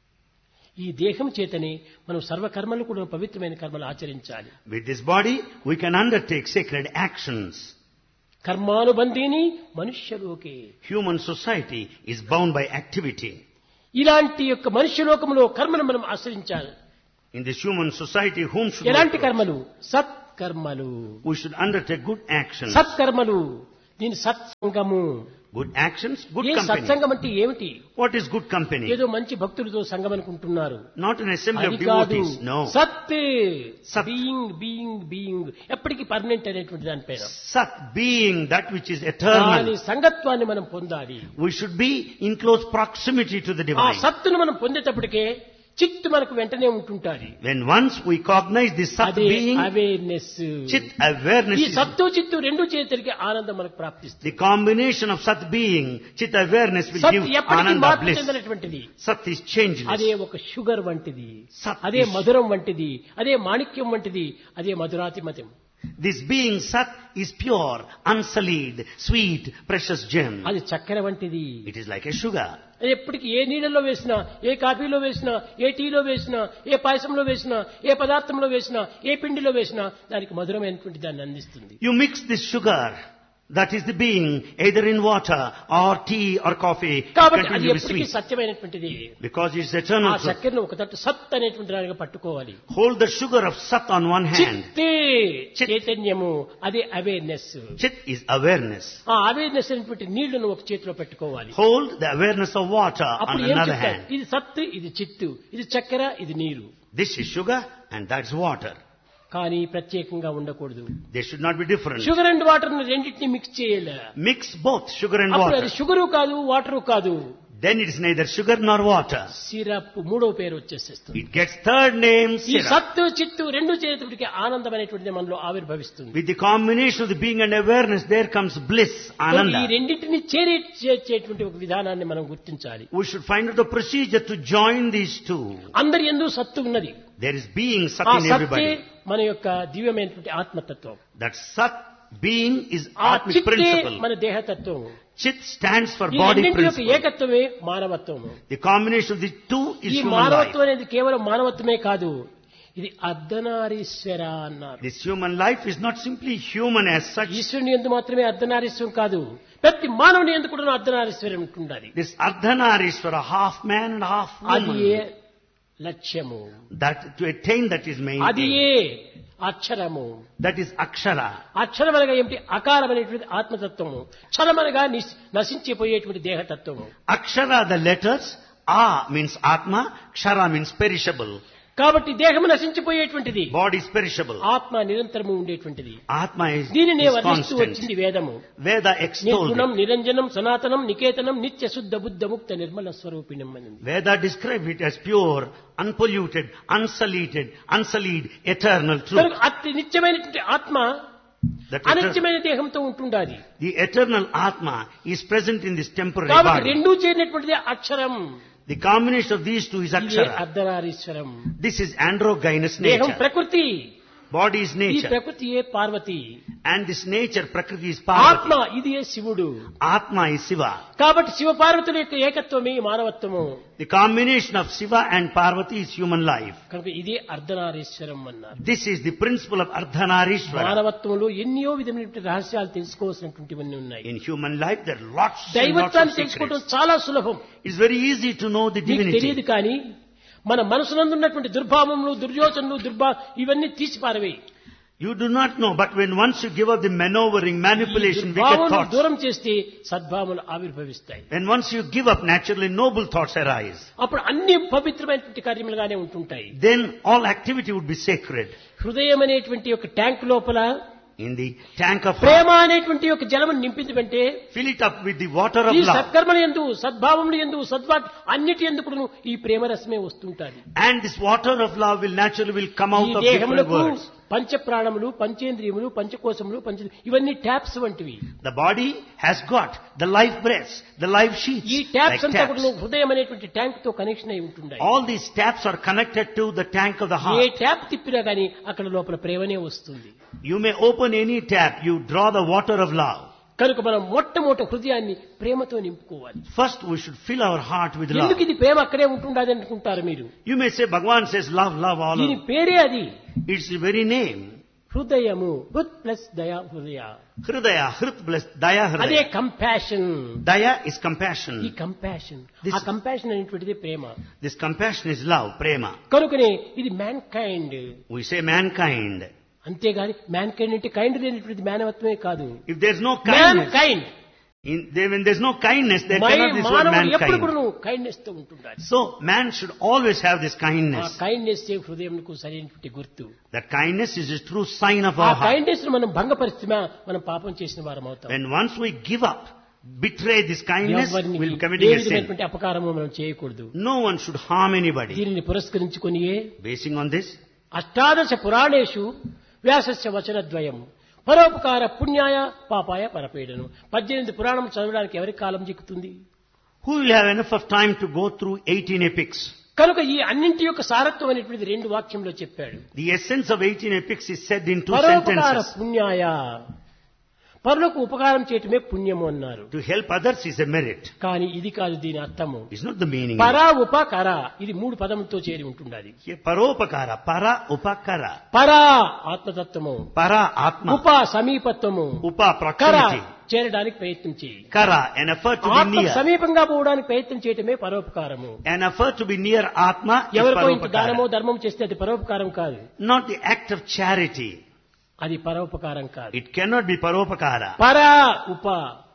ఈ దేహం చేతనే మనం సర్వ కర్మలు కూడా పవిత్రమైన కర్మలు ఆచరించాలి. With this body, we can undertake sacred actions. కర్మానుబంధీని మనుష్యలోకే. Human society is bound by activity. ఇలాంటి యొక్క మనుష్యలోకంలో కర్మను మనం ఆచరించాలి. In this human society, whom should we ఎలాంటి approach? కర్మలు? సత్కర్మలు. We should undertake good actions. సత్కర్మలు. దీని సత్సంగము. Good actions, good ఏ company. సత్సంగం అంటే ఏమిటి? What is good company? ఏదో మంచి భక్తులతో సంఘం అనుకుంటున్నారు. Not an assembly of అది కాదు. devotees. No. సత్ సత్. బీయింగ్ ఎప్పటికీ పర్మనెంట్ అనేటువంటి దాని పేరు. Sat, being that which is దాని eternal. సంగత్వాన్ని మనం పొందాలి. We should be in close proximity to the ఆ divine. సత్తును మనం పొందేటప్పటికే చిత్తు మనకు వెంటనే ఉంటుంటాది. When once we cognize this Sat అదే being, అవేర్నెస్. Chit awareness ఈ is సత్తు చిత్తు రెండు చేతరికి ఆనందం మనకు ప్రాప్తిస్తుంది. the combination of Sat being, Chit awareness will సత్ give ఎప్పటికీ Ananda మార్పు bliss. చెందినటువంటిది. Sat is changeless. అదే ఒక షుగర్ వంటిది, సత్ అదే is- మధురం వంటిది, అదే మాణిక్యం వంటిది, అదే మధురాతిమతం. This being Sat is pure, unsullied, sweet, precious gem. అది చక్కెర వంటిది. It is like a sugar. అది ఎప్పటికీ ఏ నీళ్ళలో వేసినా, ఏ కాఫీలో వేసినా, ఏ టీలో వేసినా, ఏ పాయసంలో వేసినా, ఏ పదార్థంలో వేసినా, ఏ పిండిలో వేసినా దానికి మధురమైనటువంటి దాన్ని అందిస్తుంది. You mix this sugar, that is the being, either in water or tea or coffee, it కాబట్టి అది continues to be ఎప్పటికీ sweet. సత్యమైనటువంటిది. Because it's ఆ eternal truth. చక్కెరను ఒక తట్టు సత్ అనేటువంటి దానిగా పట్టుకోవాలి. Hold the sugar of Sat on one hand. చిత్తే చిత్. చైతన్యము, అదే అవేర్నెస్. Chit is awareness. ఆ అవేర్నెస్ అనేటువంటి నీళ్లను ఒక చేతిలో పెట్టుకోవాలి. Hold the awareness of water on అప్పుడు ఏం another చెప్తారు? hand. ఇది సత్తు, ఇది చిత్తు, ఇది చక్కెర, ఇది నీరు. This is sugar and that's water. కానీ ప్రత్యేకంగా ఉండకూడదు. They should not be different. Sugar and water రెండింటిని మిక్స్ చేయాలి. Mix both sugar and అప్పుడు water. అది షుగరు కాదు, వాటరు కాదు, Then it is neither sugar nor water. Syrup మూడో పేరు వచ్చేసేస్తుంది. It gets third name, ఈ syrup. సత్తు చిత్తు రెండు చేతుడికి ఆనందం అనేటువంటిది మనలో ఆవిర్భవిస్తుంది. With the combination of the being and awareness, there comes bliss, ఈ ananda. రెండింటిని చేర్చేటువంటి ఒక విధానాన్ని మనం గుర్తించాలి. We should find out the procedure to join these two. అందరి యందు సత్తు ఉన్నది. There is being Sat ఆ in సత్తే everybody. మన యొక్క దివ్యమైనటువంటి ఆత్మతత్వం. That Sat being is ఆ Atmic చిత్తే principle. మన దేహతత్వం. Chit stands for ఈ body రెండింటి యొక్క principle. ఏకత్వమే మానవత్వము. The combination of the two is ఈ human మానవత్వం life. అనేది కేవలం మానవత్వమే కాదు, ఇది అర్ధనారీశ్వర అన్నారు. This human life is not simply human as such. ఈశ్వరుని యందు మాత్రమే అర్ధనారీశ్వరం కాదు, ప్రతి మానవుని యందు కూడా అర్ధనారీశ్వరం ఉంటుండాలి. This Ardhanarishvara, half man and half అది ఏ woman. లక్ష్యము, That to attain that is main అది aim. ఏ అక్షరము. That is Akshara. అక్షరం అనగా ఏమిటి? అకారం అనేటువంటి ఆత్మతత్వము, క్షరమనగా నశించిపోయేటువంటి దేహతత్వము. Akshara, the letters, A means Atma, Kshara means perishable. కాబట్టి దేహము నశించిపోయేటువంటిది, Body is perishable. ఆత్మ నిరంతరము ఉండేటువంటిది. Atma దీనినే is వర్ణిస్తూ constant. వచ్చింది వేదము. Veda extolled నిర్గుణం it. నిరంజనం సనాతనం నికేతనం నిత్య శుద్ధ బుద్ధ ముక్త నిర్మల స్వరూపిణం అనింది. Veda described it as pure, unpolluted, unsullied, eternal truth. కనుక అతి నిత్యమైనటువంటి ఆత్మ That అనిత్యమైన దేహంతో ఉంటుండాలి. the eternal Atma is present in this temporary కాబట్టి body. రెండూ చేరినటువంటిది అక్షరం. The combination of these two is ఇదే Akshara. అర్ధనారీశ్వరం. This is androgynous దేహం nature. ప్రకృతి, Body is ఈ nature. ప్రకృతియే Parvati. And this nature, Prakriti, is ఆత్మ Parvati. ఇది శివుడు. Atma is Shiva. కాబట్టి శివ పార్వతుల యొక్క ఏకత్వమే మానవత్వము. The combination of Shiva and Parvati is human life. కనుక ఇదే అర్ధనారీశ్వరం అన్నారు. This is the principle of Ardhanarishvara. మానవత్వంలో ఎన్నో విధమైనటువంటి రహస్యాలు తెలుసుకోవాల్సినటువంటివన్నీ ఉన్నాయి. In human life, there are lots and lots of దైవత్వాన్ని తెలుసుకోవడం secrets. చాలా సులభం. It's very easy to know the నీకు తెలియదు divinity. కానీ మన మనసునందున్నటువంటి దుర్భావములు, దుర్యోచనలు, ఇవన్నీ తీసి పారవేయి. You do not know, but when once you give up the maneuvering, manipulation, wicked భావములు thoughts, దూరం చేస్తే సద్భావములు ఆవిర్భవిస్తాయి. when once you give up, naturally noble thoughts arise. అప్పుడు అన్ని పవిత్రమైనటువంటి కార్యములుగానే ఉంటుంటాయి. Then all activity would be sacred. హృదయం అనేటువంటి ఒక ట్యాంక్ లోపల In the tank of Prema heart, అనేటువంటి ఒక జలమును నింపించమంటే fill it up with the water of ఈ love. సత్కర్మల యందు, సద్భావముల యందు, అన్నిటి ఎందుకు ఈ ప్రేమ రసమే వస్తుంటాది. And this water of love will naturally come ఈ out of different దేహములకు words. పంచప్రాణములు, పంచేంద్రియములు, పంచకోశములు, ఇవన్నీ ట్యాప్స్ వంటివి. The body has got the life breaths, the life sheaths. ఈ ట్యాప్స్ like అంతా taps. కూడా హృదయం అనేటువంటి ట్యాంక్ తో కనెక్షన్ అయి ఉంటున్నాయి. All these taps are connected to the tank of the A heart. Tap తిప్పినా గానీ అక్కడ లోపల ప్రేమనే వస్తుంది. You may open any tap, you draw the water of love. కనుక మనం మొట్టమొదటి హృదయాన్ని ప్రేమతో నింపుకోవాలి. First we should fill our heart with love. ఎందుకు ఇది ప్రేమ అక్కడే ఉంటుండదు అనుకుంటారు మీరు? You may say Bhagavan says love, love all దీని over. పేరే అది. It's the very name. హృదయము, హృత్ ప్లస్ దయా హృదయ. Hridaya, Hrit plus Daya అదే Hridaya. కంపాషన్. Daya is ఈ compassion. కంపాషన్, This- ఆ కంపాషన్ అనేటువంటిది ప్రేమ. This compassion is love, prema. కనుకనే ఇది man kind. We say mankind. అంతేగాని మ్యాన్ కైండ్ అంటే కైండ్ లేనటువంటిది మానవత్వమే కాదు. If there's no man kindness, kind. when there's no kindness, there cannot be this word మానవుడు ఎప్పుడు mankind. కూడా కైండ్నెస్ తో ఉంటుండాలి. So man should always have this ఆ kindness. కైండ్నెస్ హృదయంకు సరైనటువంటి గుర్తు. That kindness is a true sign of ఆ our heart. Kindness మనం భంగపరిచినా మనం పాపం చేసిన వారం అవుతాం. When once we give up, betray this kindness, ఎవరిని we'll be A committing a sin. విధమైనటువంటి అపకారము మనం చేయకూడదు. No one should harm anybody. దీనిని పురస్కరించుకొనియే Basing on this, అష్టాదశ పురాణేషు వ్యాసస్య వచనద్వయం పరోపకార పుణ్యాయ పాపాయ పరపీడనం. 18 పురాణం చదవడానికి ఎవరికి కాలం చిక్కుతుంది? who will have enough of time to go through 18 epics? కనుక ఈ అన్నింటి యొక్క సారత్వం అనేటువంటిది 2 వాక్యంలో చెప్పాడు. The essence of 18 epics is said in 2 పరోపకార sentences. పుణ్యాయ, పరులకు ఉపకారం చేయటమే పుణ్యము అన్నారు. To help others is a merit. కానీ ఇది కాదు దీని అర్థము. It's not the meaning. పరా ఉపకర, ఇది 3 పదములతో చేరి ఉంటున్నది. Here, paropakara, para upakara, పరా ఆత్మతత్వము, para atma, ఉప సమీపత్వము, upa కర proximity, చేరడానికి ప్రయత్నం చేయి. kara an effort to be ఆత్మ near. సమీపంగా పోవడానికి ప్రయత్నం చేయటమే పరోపకారము. An effort to be near atma is ఎవరికో ఇంత దానమో paropakara. ధర్మం చేస్తే అది పరోపకారం కాదు. Not the act of charity. అది పరోపకారం కాదు. It cannot be paropakara. పరా ఉప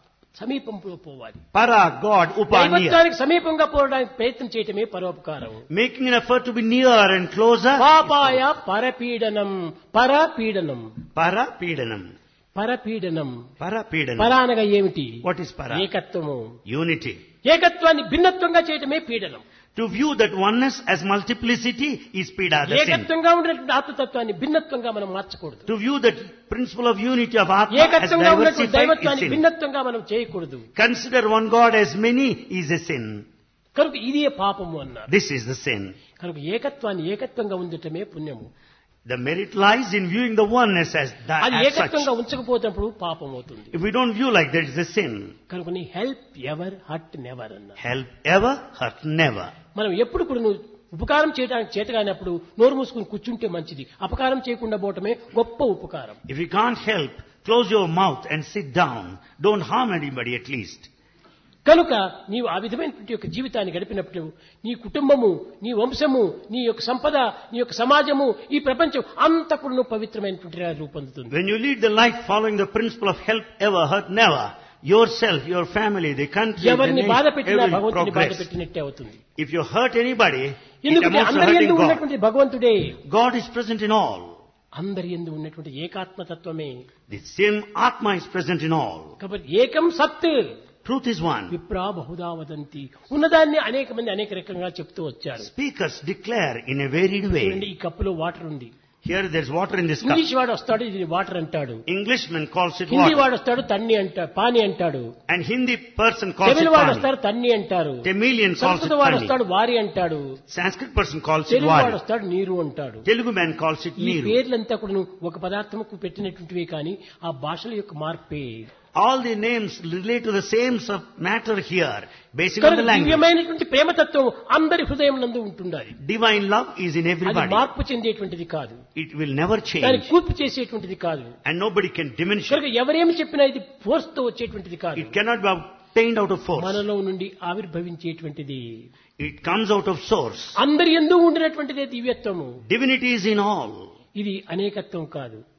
సమీపంలో పోవాలి. Para God, upa near. దైవత్వానికి సమీపంగా పోవడానికి ప్రయత్నం చేయటమే పరోపకారం. Making an effort to be near and closer. పాపాయ పరపీడనం, పరపీడనం, Para pedanam. పరపీడనం. Para pedanam. పర అనగా ఏమిటి? What is para? ఏకత్వము. Unity. ఏకత్వాన్ని భిన్నత్వంగా చేయటమే పీడనం. To view that oneness as multiplicity is pida, the sin. ఏకత్వంగా ఉన్నటువంటి ఆత్మతత్వాన్ని భిన్నత్వంగా మనం మార్చకూడదు. To view that principle of unity of Atma as ఏకత్వంగా ఉన్నటువంటి diversified is దైవత్వాన్ని sin. భిన్నత్వంగా మనం చేయకూడదు. Consider one God as many is a sin. కనుక ఇదే పాపము అన్నారు. This is the sin. కనుక ఏకత్వాన్ని ఏకత్వంగా ఉండటమే పుణ్యము. The merit lies in viewing the oneness as that అది as ఏకత్వంగా such. ఉంచకపోతే పాపం అవుతుంది. If we don't view like that, it's a sin. కనుక నీ హెల్ప్ ఎవర్ హర్ట్ నెవర్ అన్నారు. Help ever, hurt never. మనం ఎప్పుడు కూడా నువ్వు ఉపకారం చేయడానికి చేతగానప్పుడు నోరు మూసుకుని కూర్చుంటే మంచిది. అపకారం చేయకుండా పోవటమే గొప్ప ఉపకారం. If you can't help, close your mouth and sit down. Don't harm anybody at least. కనుక నీవు ఆ విధమైనటువంటి యొక్క జీవితాన్ని గడిపినప్పుడు నీ కుటుంబము, నీ వంశము, నీ యొక్క సంపద, నీ యొక్క సమాజము, ఈ ప్రపంచం అంతా కూడా నువ్వు పవిత్రమైనటువంటి రూపొందుతుంది. When you lead the life following the principle of help ever, hurt never, yourself, your family, the country, the ఎవరిని బాధ nation, పెట్టినా will భగవంతుని బాధ progress. పెట్టినట్టే అవుతుంది. If you hurt anybody, it ఎందుకంటే amounts to అందరి hurting యందు God. ఉన్నటువంటి భగవంతుడే. God is present in all. అందరి యందు ఉన్నటువంటి ఏకాత్మతత్వమే. The same Atma is present in all. కాబట్టి ఏకం సత్ Truth is one. విప్రా బహుదా వదంతి. ఉన్నదాన్ని అనేక మంది అనేక రకంగా చెప్తూ వచ్చారు. Speakers declare in a varied way. చూడండి, ఈ కప్పులో వాటర్ ఉంది. Here there's water in this cup. English వాడు వస్తాడు ఇది వాటర్ అంటాడు. Englishman calls it Hindi water. వాడు వస్తాడు తన్ని అంటాడు, పాని అంటాడు. And Hindi person calls it తమిళ వాడు pani. వస్తాడు తన్ని అంటారు. Tamilian calls it సంస్కృత వాడు pani. వస్తాడు వారి అంటాడు. Sanskrit person calls it Telugu వాడు wadi. వస్తాడు నీరు అంటాడు. Telugu man calls it ఈ neeru. పేర్లంతా కూడా ఒక పదార్థముకు పెట్టినటువంటివి కానీ ఆ భాషల యొక్క మార్పే. All the names relate to the same matter here, based on the language. దివ్యమైనటువంటి ప్రేమతత్వం అందరి హృదయం నందు ఉంటుండాలి. Divine love is in అది everybody. మార్పు చెందేటువంటిది కాదు. It will never దాన్ని change. కూర్పు చేసేటువంటిది కాదు. And nobody can diminish కనుక it. ఎవరేమి చెప్పినా ఇది ఫోర్స్ తో వచ్చేటువంటిది కాదు. It cannot be obtained out of force. మనలో నుండి ఆవిర్భవించేటువంటిది. It comes out of source. అందరి యందు ఉండినటువంటిదే దివ్యత్వము. Divinity is in all. ఇది అనేకత్వం కాదు.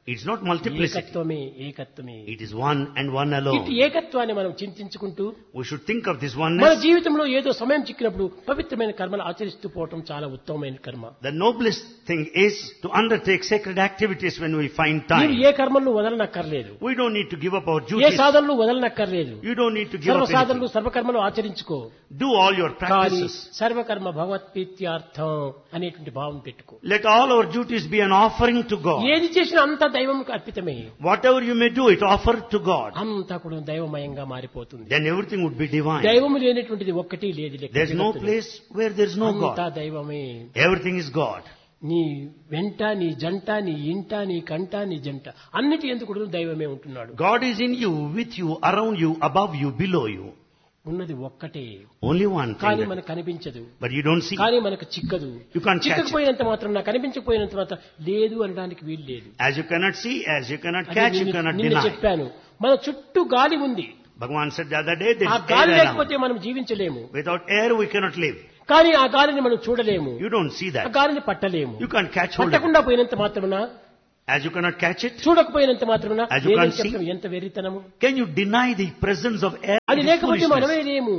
It's not multiplicity. ఏకత్వమే ఏకత్వమే. It is one and one alone. ఇటు ఏకత్వాన్ని మనం చింతించుకుంటూ We should think of this మన oneness. జీవితంలో ఏదో సమయం చిక్కినప్పుడు పవిత్రమైన కర్మలు ఆచరిస్తూ పోవటం చాలా ఉత్తమమైన కర్మ. The noblest thing is to undertake sacred activities when we find నీవు time. ఏ కర్మలను వదలనక్కర్లేదు, We don't need to give up our A duties. సాధనలు వదలనక్కర్లేదు. You don't need to give సర్వ up సాధనలు anything. సర్వకర్మలు ఆచరించుకో. Do all your కానీ practices. సర్వకర్మ భగవత్ప్రీత్యార్థం అనేటువంటి భావం పెట్టుకో. Let all our duties be an offering to God. ఏది చేసినా అంతా దైవంకు అర్పితమే. Whatever you may do, it offer to God. అంతా కూడా దైవమయంగా మారిపోతుంది. Then everything would be divine. దైవము లేనటువంటిది ఒక్కటి లేదు లెక్క There's no జగత్తులో. place where there's no అంతా God. దైవమే. Everything is God. నీ వెంట, నీ జంట, నీ ఇంట, నీ కంట, నీ జంట అన్నిటి ఎందుకు కూడా దైవమే ఉంటున్నాడు. God is in you, with you, around you, above you, below you. ఉన్నది ఒక్కటే, Only one కానీ thing. మనకు కనిపించదు, But you don't see. కానీ మనకు చిక్కదు. You can't catch it. చిక్కకపోయినంత మాత్రం, నాకు కనిపించకపోయినంత మాత్రం లేదు అనడానికి వీలు లేదు. As you cannot see, as you cannot అది catch, you నిన్న- cannot నిన్న deny. చెప్పాను, మన చుట్టూ గాలి ఉంది. Bhagavan said the other day, there ఆ is గాలి air లేకపోతే around. మనం జీవించలేము. Without air, we cannot live. కానీ ఆ గాలిని మనం చూడలేము, You don't see ఆ that. గాలిని పట్టలేము. You can't catch hold of it. పట్టకుండా పోయినంత మాత్రమున, As you cannot catch it, చూడకపోయినంత మాత్రమున As you లేదని can't see. చెప్పడం ఎంత వెర్రితనము. can you deny the presence of air? అది It is లేకపోతే మనమే foolishness. లేము.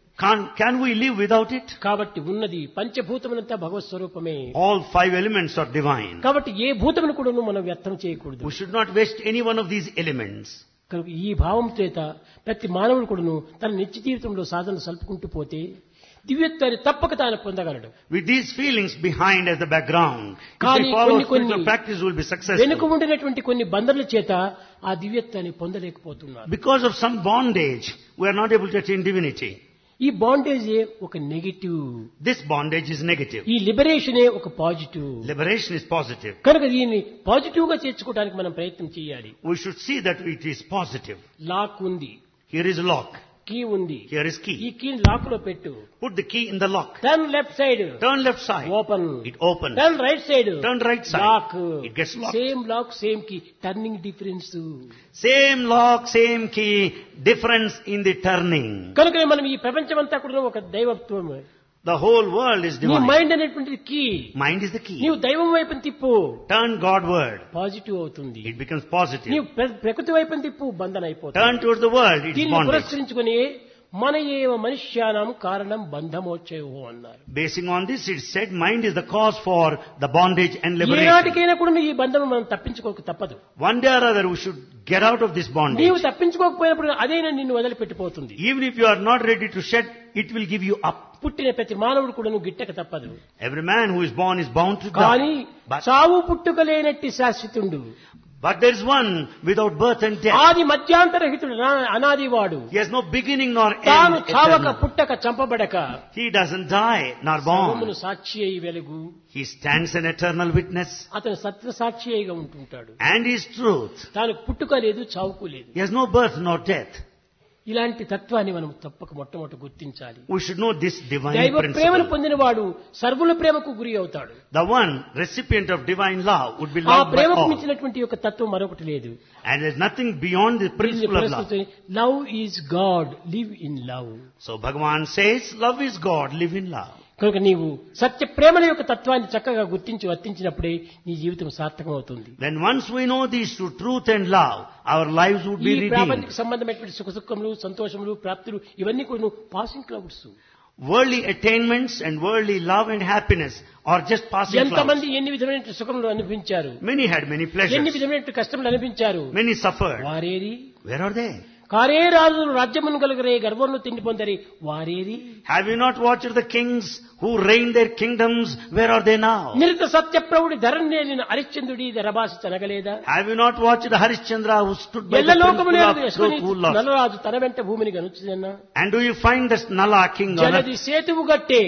Can we live without it? కాబట్టి ఉన్నది పంచభూతములంతా భగవత్ స్వరూపమే. All five elements are divine. కాబట్టి ఏ భూతమును కూడా మనం వ్యర్థం చేయకూడదు. We should not waste any one of these elements. కనుక ఈ భావం చేత ప్రతి మానవుడు కూడాను తన నిత్య జీవితంలో సాధన సల్పుకుంటూ పోతే దివ్యత్వాన్ని తప్పక తాను పొందగలడు. With these feelings behind as the background, if కానీ we follow కొన్ని spiritual practice, we will be వెనుక successful. ఉండినటువంటి కొన్ని బంధనల చేత ఆ దివ్యత్వాన్ని పొందలేకపోతున్నారు. Because of some bondage, we are not able to attain divinity. ఈ బాండేజ్ ఒక negative, This bondage is negative. ఈ లిబరేషనే ఒక పాజిటివ్. Liberation is positive. కనుక దీన్ని పాజిటివ్ గా చేర్చుకోవడానికి మనం ప్రయత్నం చేయాలి. We should see that it is positive. Lock ఉంది, Here is lock. కీ ఉంది, Here is ఈ key. కీని లాక్ లో పెట్టు. Put the key in the lock. Turn left side, Turn left side. Open. It opens. Turn right side, Turn right side. Lock. It gets locked. Same lock same key, turning difference. Same lock, same key, difference in the turning. కనుక మనం ఈ ప్రపంచమంతా కూడా ఒక దైవత్వం. The whole world is నీ divine. Mind అనేటువంటిది key. Mind is the key. నీవు దైవం వైపుని తిప్పు, Turn Godward. పాజిటివ్ అవుతుంది. It becomes positive. నీవు ప్రకృతి వైపుని తిప్పు, బంధన అయిపోతుంది. Turn towards the world. It's దీన్ని bondage. పురస్కరించుకుని మన ఏవ మనుష్యానం కారణం బంధమోక్షయో అన్నారు. Basing on this, it said mind is the cause for the bondage and liberation. ఏనాటికైనా కూడా ఈ బంధం మనం తప్పించుకోక తప్పదు. One day or other, we should get out of this bondage. నీవు తప్పించుకోకపోయినప్పుడు అదైనా నిన్ను వదిలిపెట్టిపోతుంది. Even if you are not ready to shed, it will give you up. పుట్టిన ప్రతి మానవుడు కూడా గిట్టక తప్పదు. Every man who is born is bound to కానీ die. చావు పుట్టుక లేనట్టి శాశ్వతుండు. But there is one without birth and death. ఆది మధ్యాంతరహితుడు, అనాదివాడు. He has no beginning nor తాను end. చావక Eternal. పుట్టక చంపబడక He doesn't die nor సర్వమును born. సాక్షి అయి వెలుగు. He stands an eternal witness అతను సత్య సాక్షి అయిగా ఉంటుంటాడు. and is truth. తాను పుట్టుక లేదు, చావుకు లేదు. He has no birth nor death. ఇలాంటి తత్వాన్ని మనం తప్పక మొట్టమొదటి గుర్తించాలి. We should know this divine దైవ ప్రేమను principle. పొందినవాడు సర్వుల ప్రేమకు గురి అవుతాడు. The one recipient of divine love would be ఆ loved by ప్రేమకు all. మించినటువంటి యొక్క తత్వం మరొకటి లేదు. And there is nothing beyond the principle of love. Love is God, live in love. So Bhagavan says, love is God, live in love. కనుక నీవు సత్య ప్రేమల యొక్క తత్వాన్ని చక్కగా గుర్తించి వర్తించినప్పుడే నీ జీవితం సార్థకం అవుతుంది. When once we know these two, truth and love, our lives would ఈ be redeemed. ప్రాపంచిక సంబంధమైనటువంటి సుఖ దుఃఖములు, సంతోషములు, ప్రాప్తులు ఇవన్నీ కూడా passing clouds. Worldly attainments and worldly love and happiness are just passing clouds. ఎంతమంది ఎన్ని విధమైన సుఖములు అనిపించారు, Many had many ఎన్ని pleasures. విధమైన కష్టములు అనిపించారు. Many suffered. వారేరి Where are they? కారే రాజులు రాజ్యమును కలుగరే గర్వంలో తిండి పొందరి వారేరి. Have you not watched the kings who reigned their kingdoms? Where are they now? నిరుత సత్యప్రభుడి ధరణ్యేలిన హరిశ్చంద్రుడి ధరభాష తనగలేదా. Have you not watched the Harishchandra who stood by the ఎల్లలోకము principle లేదు of Yashwani truth who lost? Nalaraju తన వెంట భూమిని గనుచుదన్నా. And do you find this Nala king on earth? జలది సేతువు గట్టే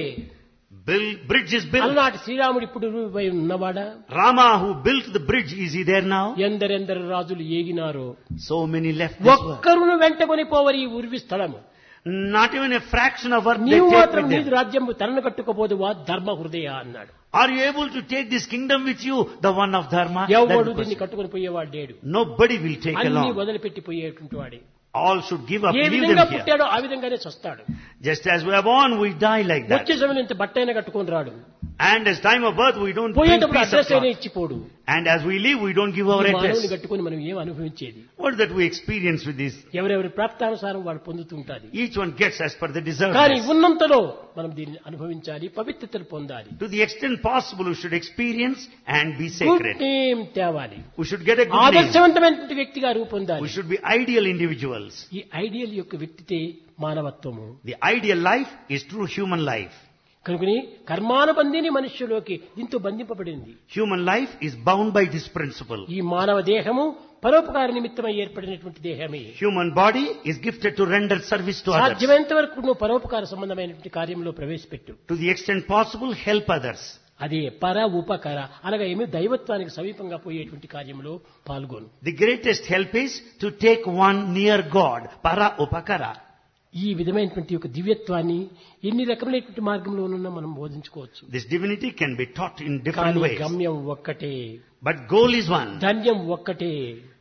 Bridge is built. అలనాటి శ్రీరాముడు ఇప్పుడు రూపై ఉన్నవాడా. Rama who built the bridge, is he there now? ఎందరెందరు రాజులు ఏగినారో, So many left this world. ఒక్కరును వెంటకొని పోవరి ఈ ఉర్వి స్థలము. Not even a fraction of earth they నీవు take మాత్రం with నీది them. రాజ్యం తనను కట్టుకోపోదువా ధర్మ హృదయ అన్నాడు. Are you able to take this kingdom with you? The one of Dharma? ఎవడు That దీన్ని person. కట్టుకొని పోయేవాడు లేడు. Nobody will take అన్ని along. వదిలిపెట్టి పోయేటువంటి వాడే. All should give up, A leave విధంగా them here. పుట్టాడో ఆ విధంగానే చస్తాడు. Just as we are born, we die like that. వచ్చే సమయం ఇంత బట్టైనా కట్టుకొని రాడు. And as time of birth, we don't bring పోయేటప్పుడు piece of అడ్రస్ అయినా cloth. ఇచ్చిపోడు. And as we leave, we don't give our ఈ మానవుని address. కట్టుకొని మనం ఏం అనుభవించేది? What is that we experience with this? ఎవరెవరి ప్రాప్తానుసారం వాడు పొందుతుంటాది. Each one gets as per the కానీ deservedness. ఉన్నంతలో మనం దీన్ని అనుభవించాలి, పవిత్రతను పొందాలి. To the extent possible, we should experience and be good sacred. Name తేవాలి. We should get a good name. ఆదర్శవంతమైనటువంటి వ్యక్తిగా రూపొందాలి. We should be ideal individuals. ఈ ఐడియల్ యొక్క వ్యక్తితే మానవత్వము. The ideal life is true human life. కనుకని కర్మానుబంధిని మనుష్యులోకి దీంతో బంధింపబడింది. Human life is bound by this principle. ఈ మానవ దేహము పరోపకార నిమిత్తమై ఏర్పడినటువంటి దేహమే. Human body is gifted to render service to others. సాధ్యమైనంత వరకు నువ్వు పరోపకార సంబంధమైనటువంటి కార్యంలో ప్రవేశపెట్టు. To the extent possible, help others. అదే పర ఉపకర అనగా ఏమి దైవత్వానికి సమీపంగా పోయేటువంటి కార్యంలో పాల్గొను. The greatest help is to take one near God. Para upakara. ఈ విధమైనటువంటి ఒక దివ్యత్వాన్ని ఎన్ని రకమైనటువంటి మార్గంలోనన్నా మనం బోధించుకోవచ్చు. This divinity can be taught in different కానీ ways. గమ్యం ఒక్కటే, But goal is one. ధన్యం ఒక్కటే.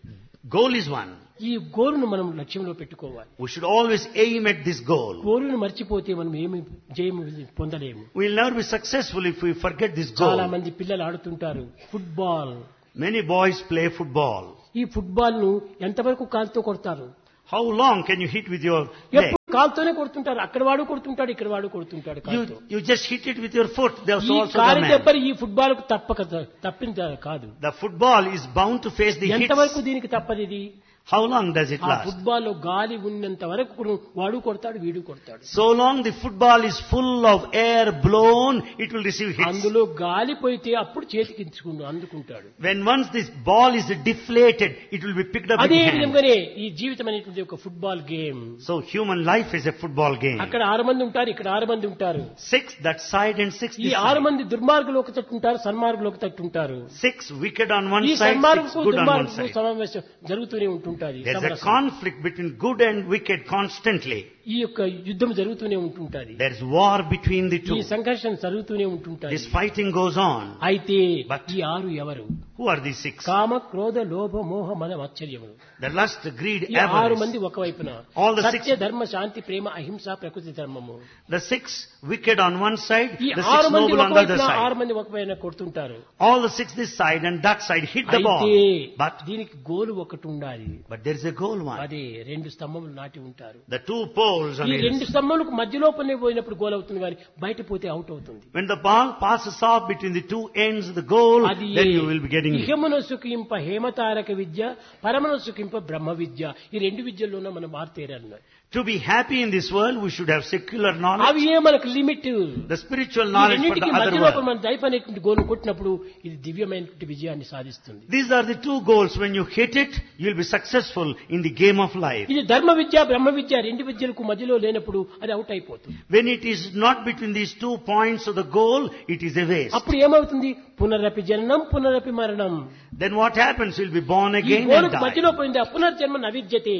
Goal is one. ఈ గోలును మనం లక్ష్యంలో పెట్టుకోవాలి. We should always aim at this goal. గోలును మర్చిపోతే మనం ఏమి జయము పొందలేము. We will never be successful if we forget this చాలా goal. మంది పిల్లలు ఆడుతుంటారు football. Many boys play football. ఈ ఫుట్బాల్ ను ఎంతవరకు కాలుతో కొడతారు? How long can you hit with your leg? ఎప్పుడు కాలుతోనే కొడుతుంటారు. అక్కడ వాడు కొడుతుంటాడు, ఇక్కడ వాడు కొడుతుంటాడు కాలుతో. You just hit it with your foot. There's ఈ also కాలి the man. దెబ్బలు ఈ ఫుట్బాల్ కు తప్పింది కాదు. The football is bound to face the ఎంతవరకు hits. దీనికి తప్పదు ఇది? How long does it ఆ last? ఫుట్బాల్ లో గాలి ఉన్నంత వరకు వాడు కొడతాడు, వీడు కొడతాడు. So long the football is full of air blown, it will receive hits. అందులో గాలి పోయితే అప్పుడు చేతికి అందుకుంటాడు. When once this ball is deflated, it will be picked up in అదే hand. విధంగానే ఈ జీవితం అనేటువంటి ఒక football game. So human life is a football game. అక్కడ 6 మంది ఉంటారు, ఇక్కడ 6 మంది ఉంటారు. 6 that side and 6 ఈ this 6 side. మంది దుర్మార్గులు ఒక తట్టు ఉంటారు, సన్మార్గులు ఒక తట్టు ఉంటారు. 6 wicked on one ఈ side, 6 సన్మార్గులకు good on one దుర్మార్గులకు side. సమావేశం జరుగుతూనే ఉంటుంటది. There's a conflict between good and wicked constantly. ఈ యొక్క యుద్ధం జరుగుతూనే ఉంటుంటది. There's war between the ఈ two. సంఘర్షణ జరుగుతూనే ఉంటుంటది. This fighting goes on. అయితే But- ఈ 6 ఎవరు? Who are these 6? కామ క్రోధ లోభ మోహ మద ఆశ్చర్యములు. The lust, greed, ఈ 6 avarice. మంది ఒకవైపున All the సత్య 6. ధర్మ శాంతి ప్రేమ అహింస ప్రకృతి ధర్మము. The 6 wicked on one side, ఈ the 6 6 మంది noble on the other ఒకవైపున side. 6 మంది ఒకవైపున కొడుతుంటారు. All the 6 this side and that side hit the ball. అయితే But దీనికి గోలు ఒకటి ఉండాలి. there is a goal one. అదే 2 స్తంభములు నాటి ఉంటారు. The 2 poles on ఈ either 2 side. స్తంభములకు మధ్యలో పోయినప్పుడు గోల్ అవుతుంది, కానీ బయట పోతే అవుట్ అవుతుంది. When the ball passes off between the 2 ends of the goal, అది then you will be getting it. ఇహమున సుఖింప హేమతారక విద్య, పరమన సుఖింప బ్రహ్మ విద్య. ఈ 2 విద్యల్లోనే మనం మారుతేరాలి. To be happy in this world, we should have secular knowledge, అవి ఏ మనకు లిమిట్. the spiritual ఈ knowledge for రెండింటికి the other మధ్యలో world. మనం దైవ అనేటువంటి గోలు కొట్టినప్పుడు ఇది దివ్యమైనటువంటి విజయాన్ని సాధిస్తుంది. These are the 2 goals. When you hit it, you will be successful in the game of life. ఇది ధర్మ విద్య బ్రహ్మ విద్య 2 విద్యలకు మధ్యలో లేనప్పుడు అది అవుట్ అయిపోతుంది. When it is not between these 2 points of the goal, it is a waste. అప్పుడు ఏమవుతుంది? పునరపి జననం పునరపి మరణం. Then what happens? You'll be born ఈ again and గోలుకు die. మధ్యలో పోయింది ఆ పునర్జన్మ నవిద్యతే.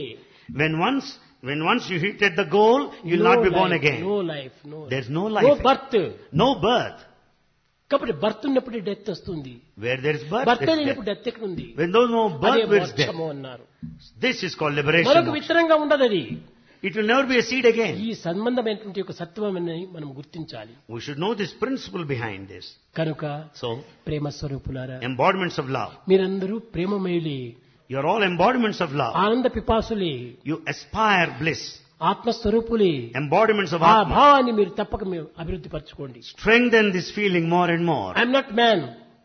When once you hit at the goal, you'll not be born again. No life, There's no no life. Birth. No birth. కాబట్టి బర్త్ ఉన్నప్పుడు death వస్తుంది. Where there is birth, birth there is లేనప్పుడు death. Death ఎక్కడ ఉంది? When there's no అదే birth, there is death. మోక్షము అన్నారు. This is called liberation. మరొక విత్తనంగా ఉండదు అది. It will never be a seed again. ఈ సంబంధమైనటువంటి ఒక సత్వమని మనం గుర్తించాలి. We should know this principle behind this. కనుక So, ప్రేమ స్వరూపులారా, embodiments of love. మీరందరూ ప్రేమమయులే, You are all embodiments of love. ఆనంద పిపాసులే, You aspire bliss. ఆత్మస్వరూపులే. Embodiments of ఆ Atma. భావాన్ని మీరు తప్పక మీరు అభివృద్ధి పరచుకోండి. Strengthen this feeling more and more. I'm not man,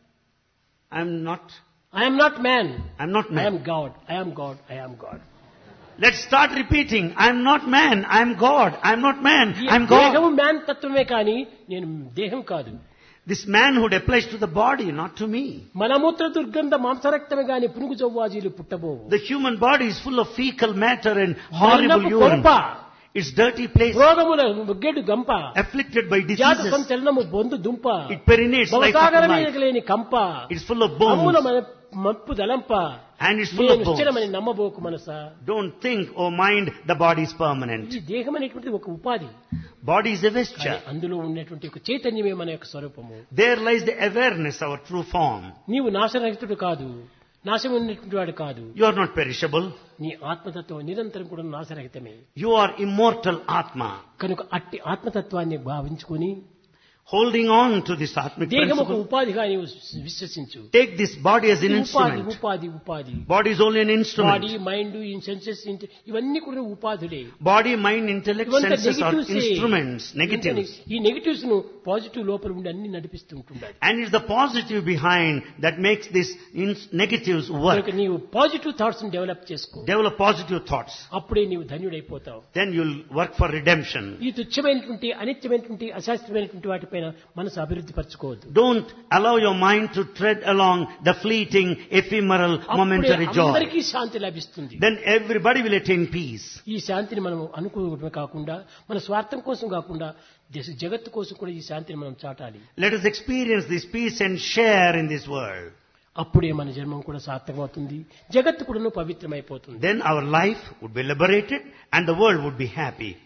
I'm not I'm not man, man. I'm God, I'm God, I'm God. Let's start repeating. I'm not man. I'm God. I'm not man. I'm దేహము God. Man తత్వమే కానీ నేను దేహం కాదు. This manhood applies to the body, not to me. మలమూత్ర దుర్గంధ మాంసరక్తమే గాని పునుగు జవ్వాజీలు పుట్టబోవు. The human body is full of fecal matter and horrible మరణపు urine. కొంప, It's dirty place. రోగముల ముగ్గెడు గంప, Afflicted by జాత diseases. సంచలనము బొందు దుంప, It perinates life after భవసాగర life. మీదకి లేని కంప, It's full of అమ్ముల bones. మప్పు దలంప. And it's full నేను of bones. స్థిరమని నమ్మబోకు Manasa. Don't think or mind the body is permanent. ఈ దేహం అనేటువంటిది ఒక ఉపాధి. Body is a కానీ vesture. అందులో ఉన్నటువంటి ఒక చైతన్యమే మన యొక్క స్వరూపము. There lies the awareness, our true form. నీవు నాశరహితుడు కాదు, నాశం ఉన్నటువంటి వాడు కాదు. You are not perishable. నీ ఆత్మతత్వం నిరంతరం కూడా నాశరహితమే. You are immortal Atma. కనుక అట్టి ఆత్మతత్వాన్ని భావించుకొని Holding on to this Atmic దేహం ఒక principle. ఉపాధిగా నీవు విశ్వసించు. Take this body as an ఉపాధి instrument. ఉపాధి ఉపాధి Body is only an body instrument. Mind senses ఇవన్నీ కూడా ఉపాధులే. Body, mind, intellect, ఇవంతా senses are negatives A. instruments, negatives. ఈ నెగటివ్స్ ను పాజిటివ్ లోపల ఉండి అన్ని నడిపిస్తుంటుండాలి. And it's the positive behind that makes these negatives work. కనుక నీవు పాజిటివ్ థాట్స్ ని డెవలప్ చేసుకో. Develop positive thoughts. అప్పుడే నీవు ధన్యుడైపోతావు. Then you'll work for redemption. ఈ తుచ్చమైనటువంటి అనిత్యమైనటువంటి అశాస్త్రమైనటువంటి వాటిపైన మనసు అభివృద్ధి పరచుకోవద్దు. Don't allow your mind to tread along the fleeting, ephemeral, momentary అప్పుడే joy. అందరికీ శాంతి లభిస్తుంది. Then everybody will attain peace. ఈ శాంతిని మనం అనుకోవడమే కాకుండా మన స్వార్థం కోసం కాకుండా జగత్తు కోసం కూడా ఈ శాంతిని మనం చాటాలి. Let us experience this peace and share in this world. అప్పుడే మన జన్మం కూడా సార్థకమవుతుంది, జగత్తు కూడా పవిత్రమైపోతుంది. Then our life would be liberated and the world would be happy.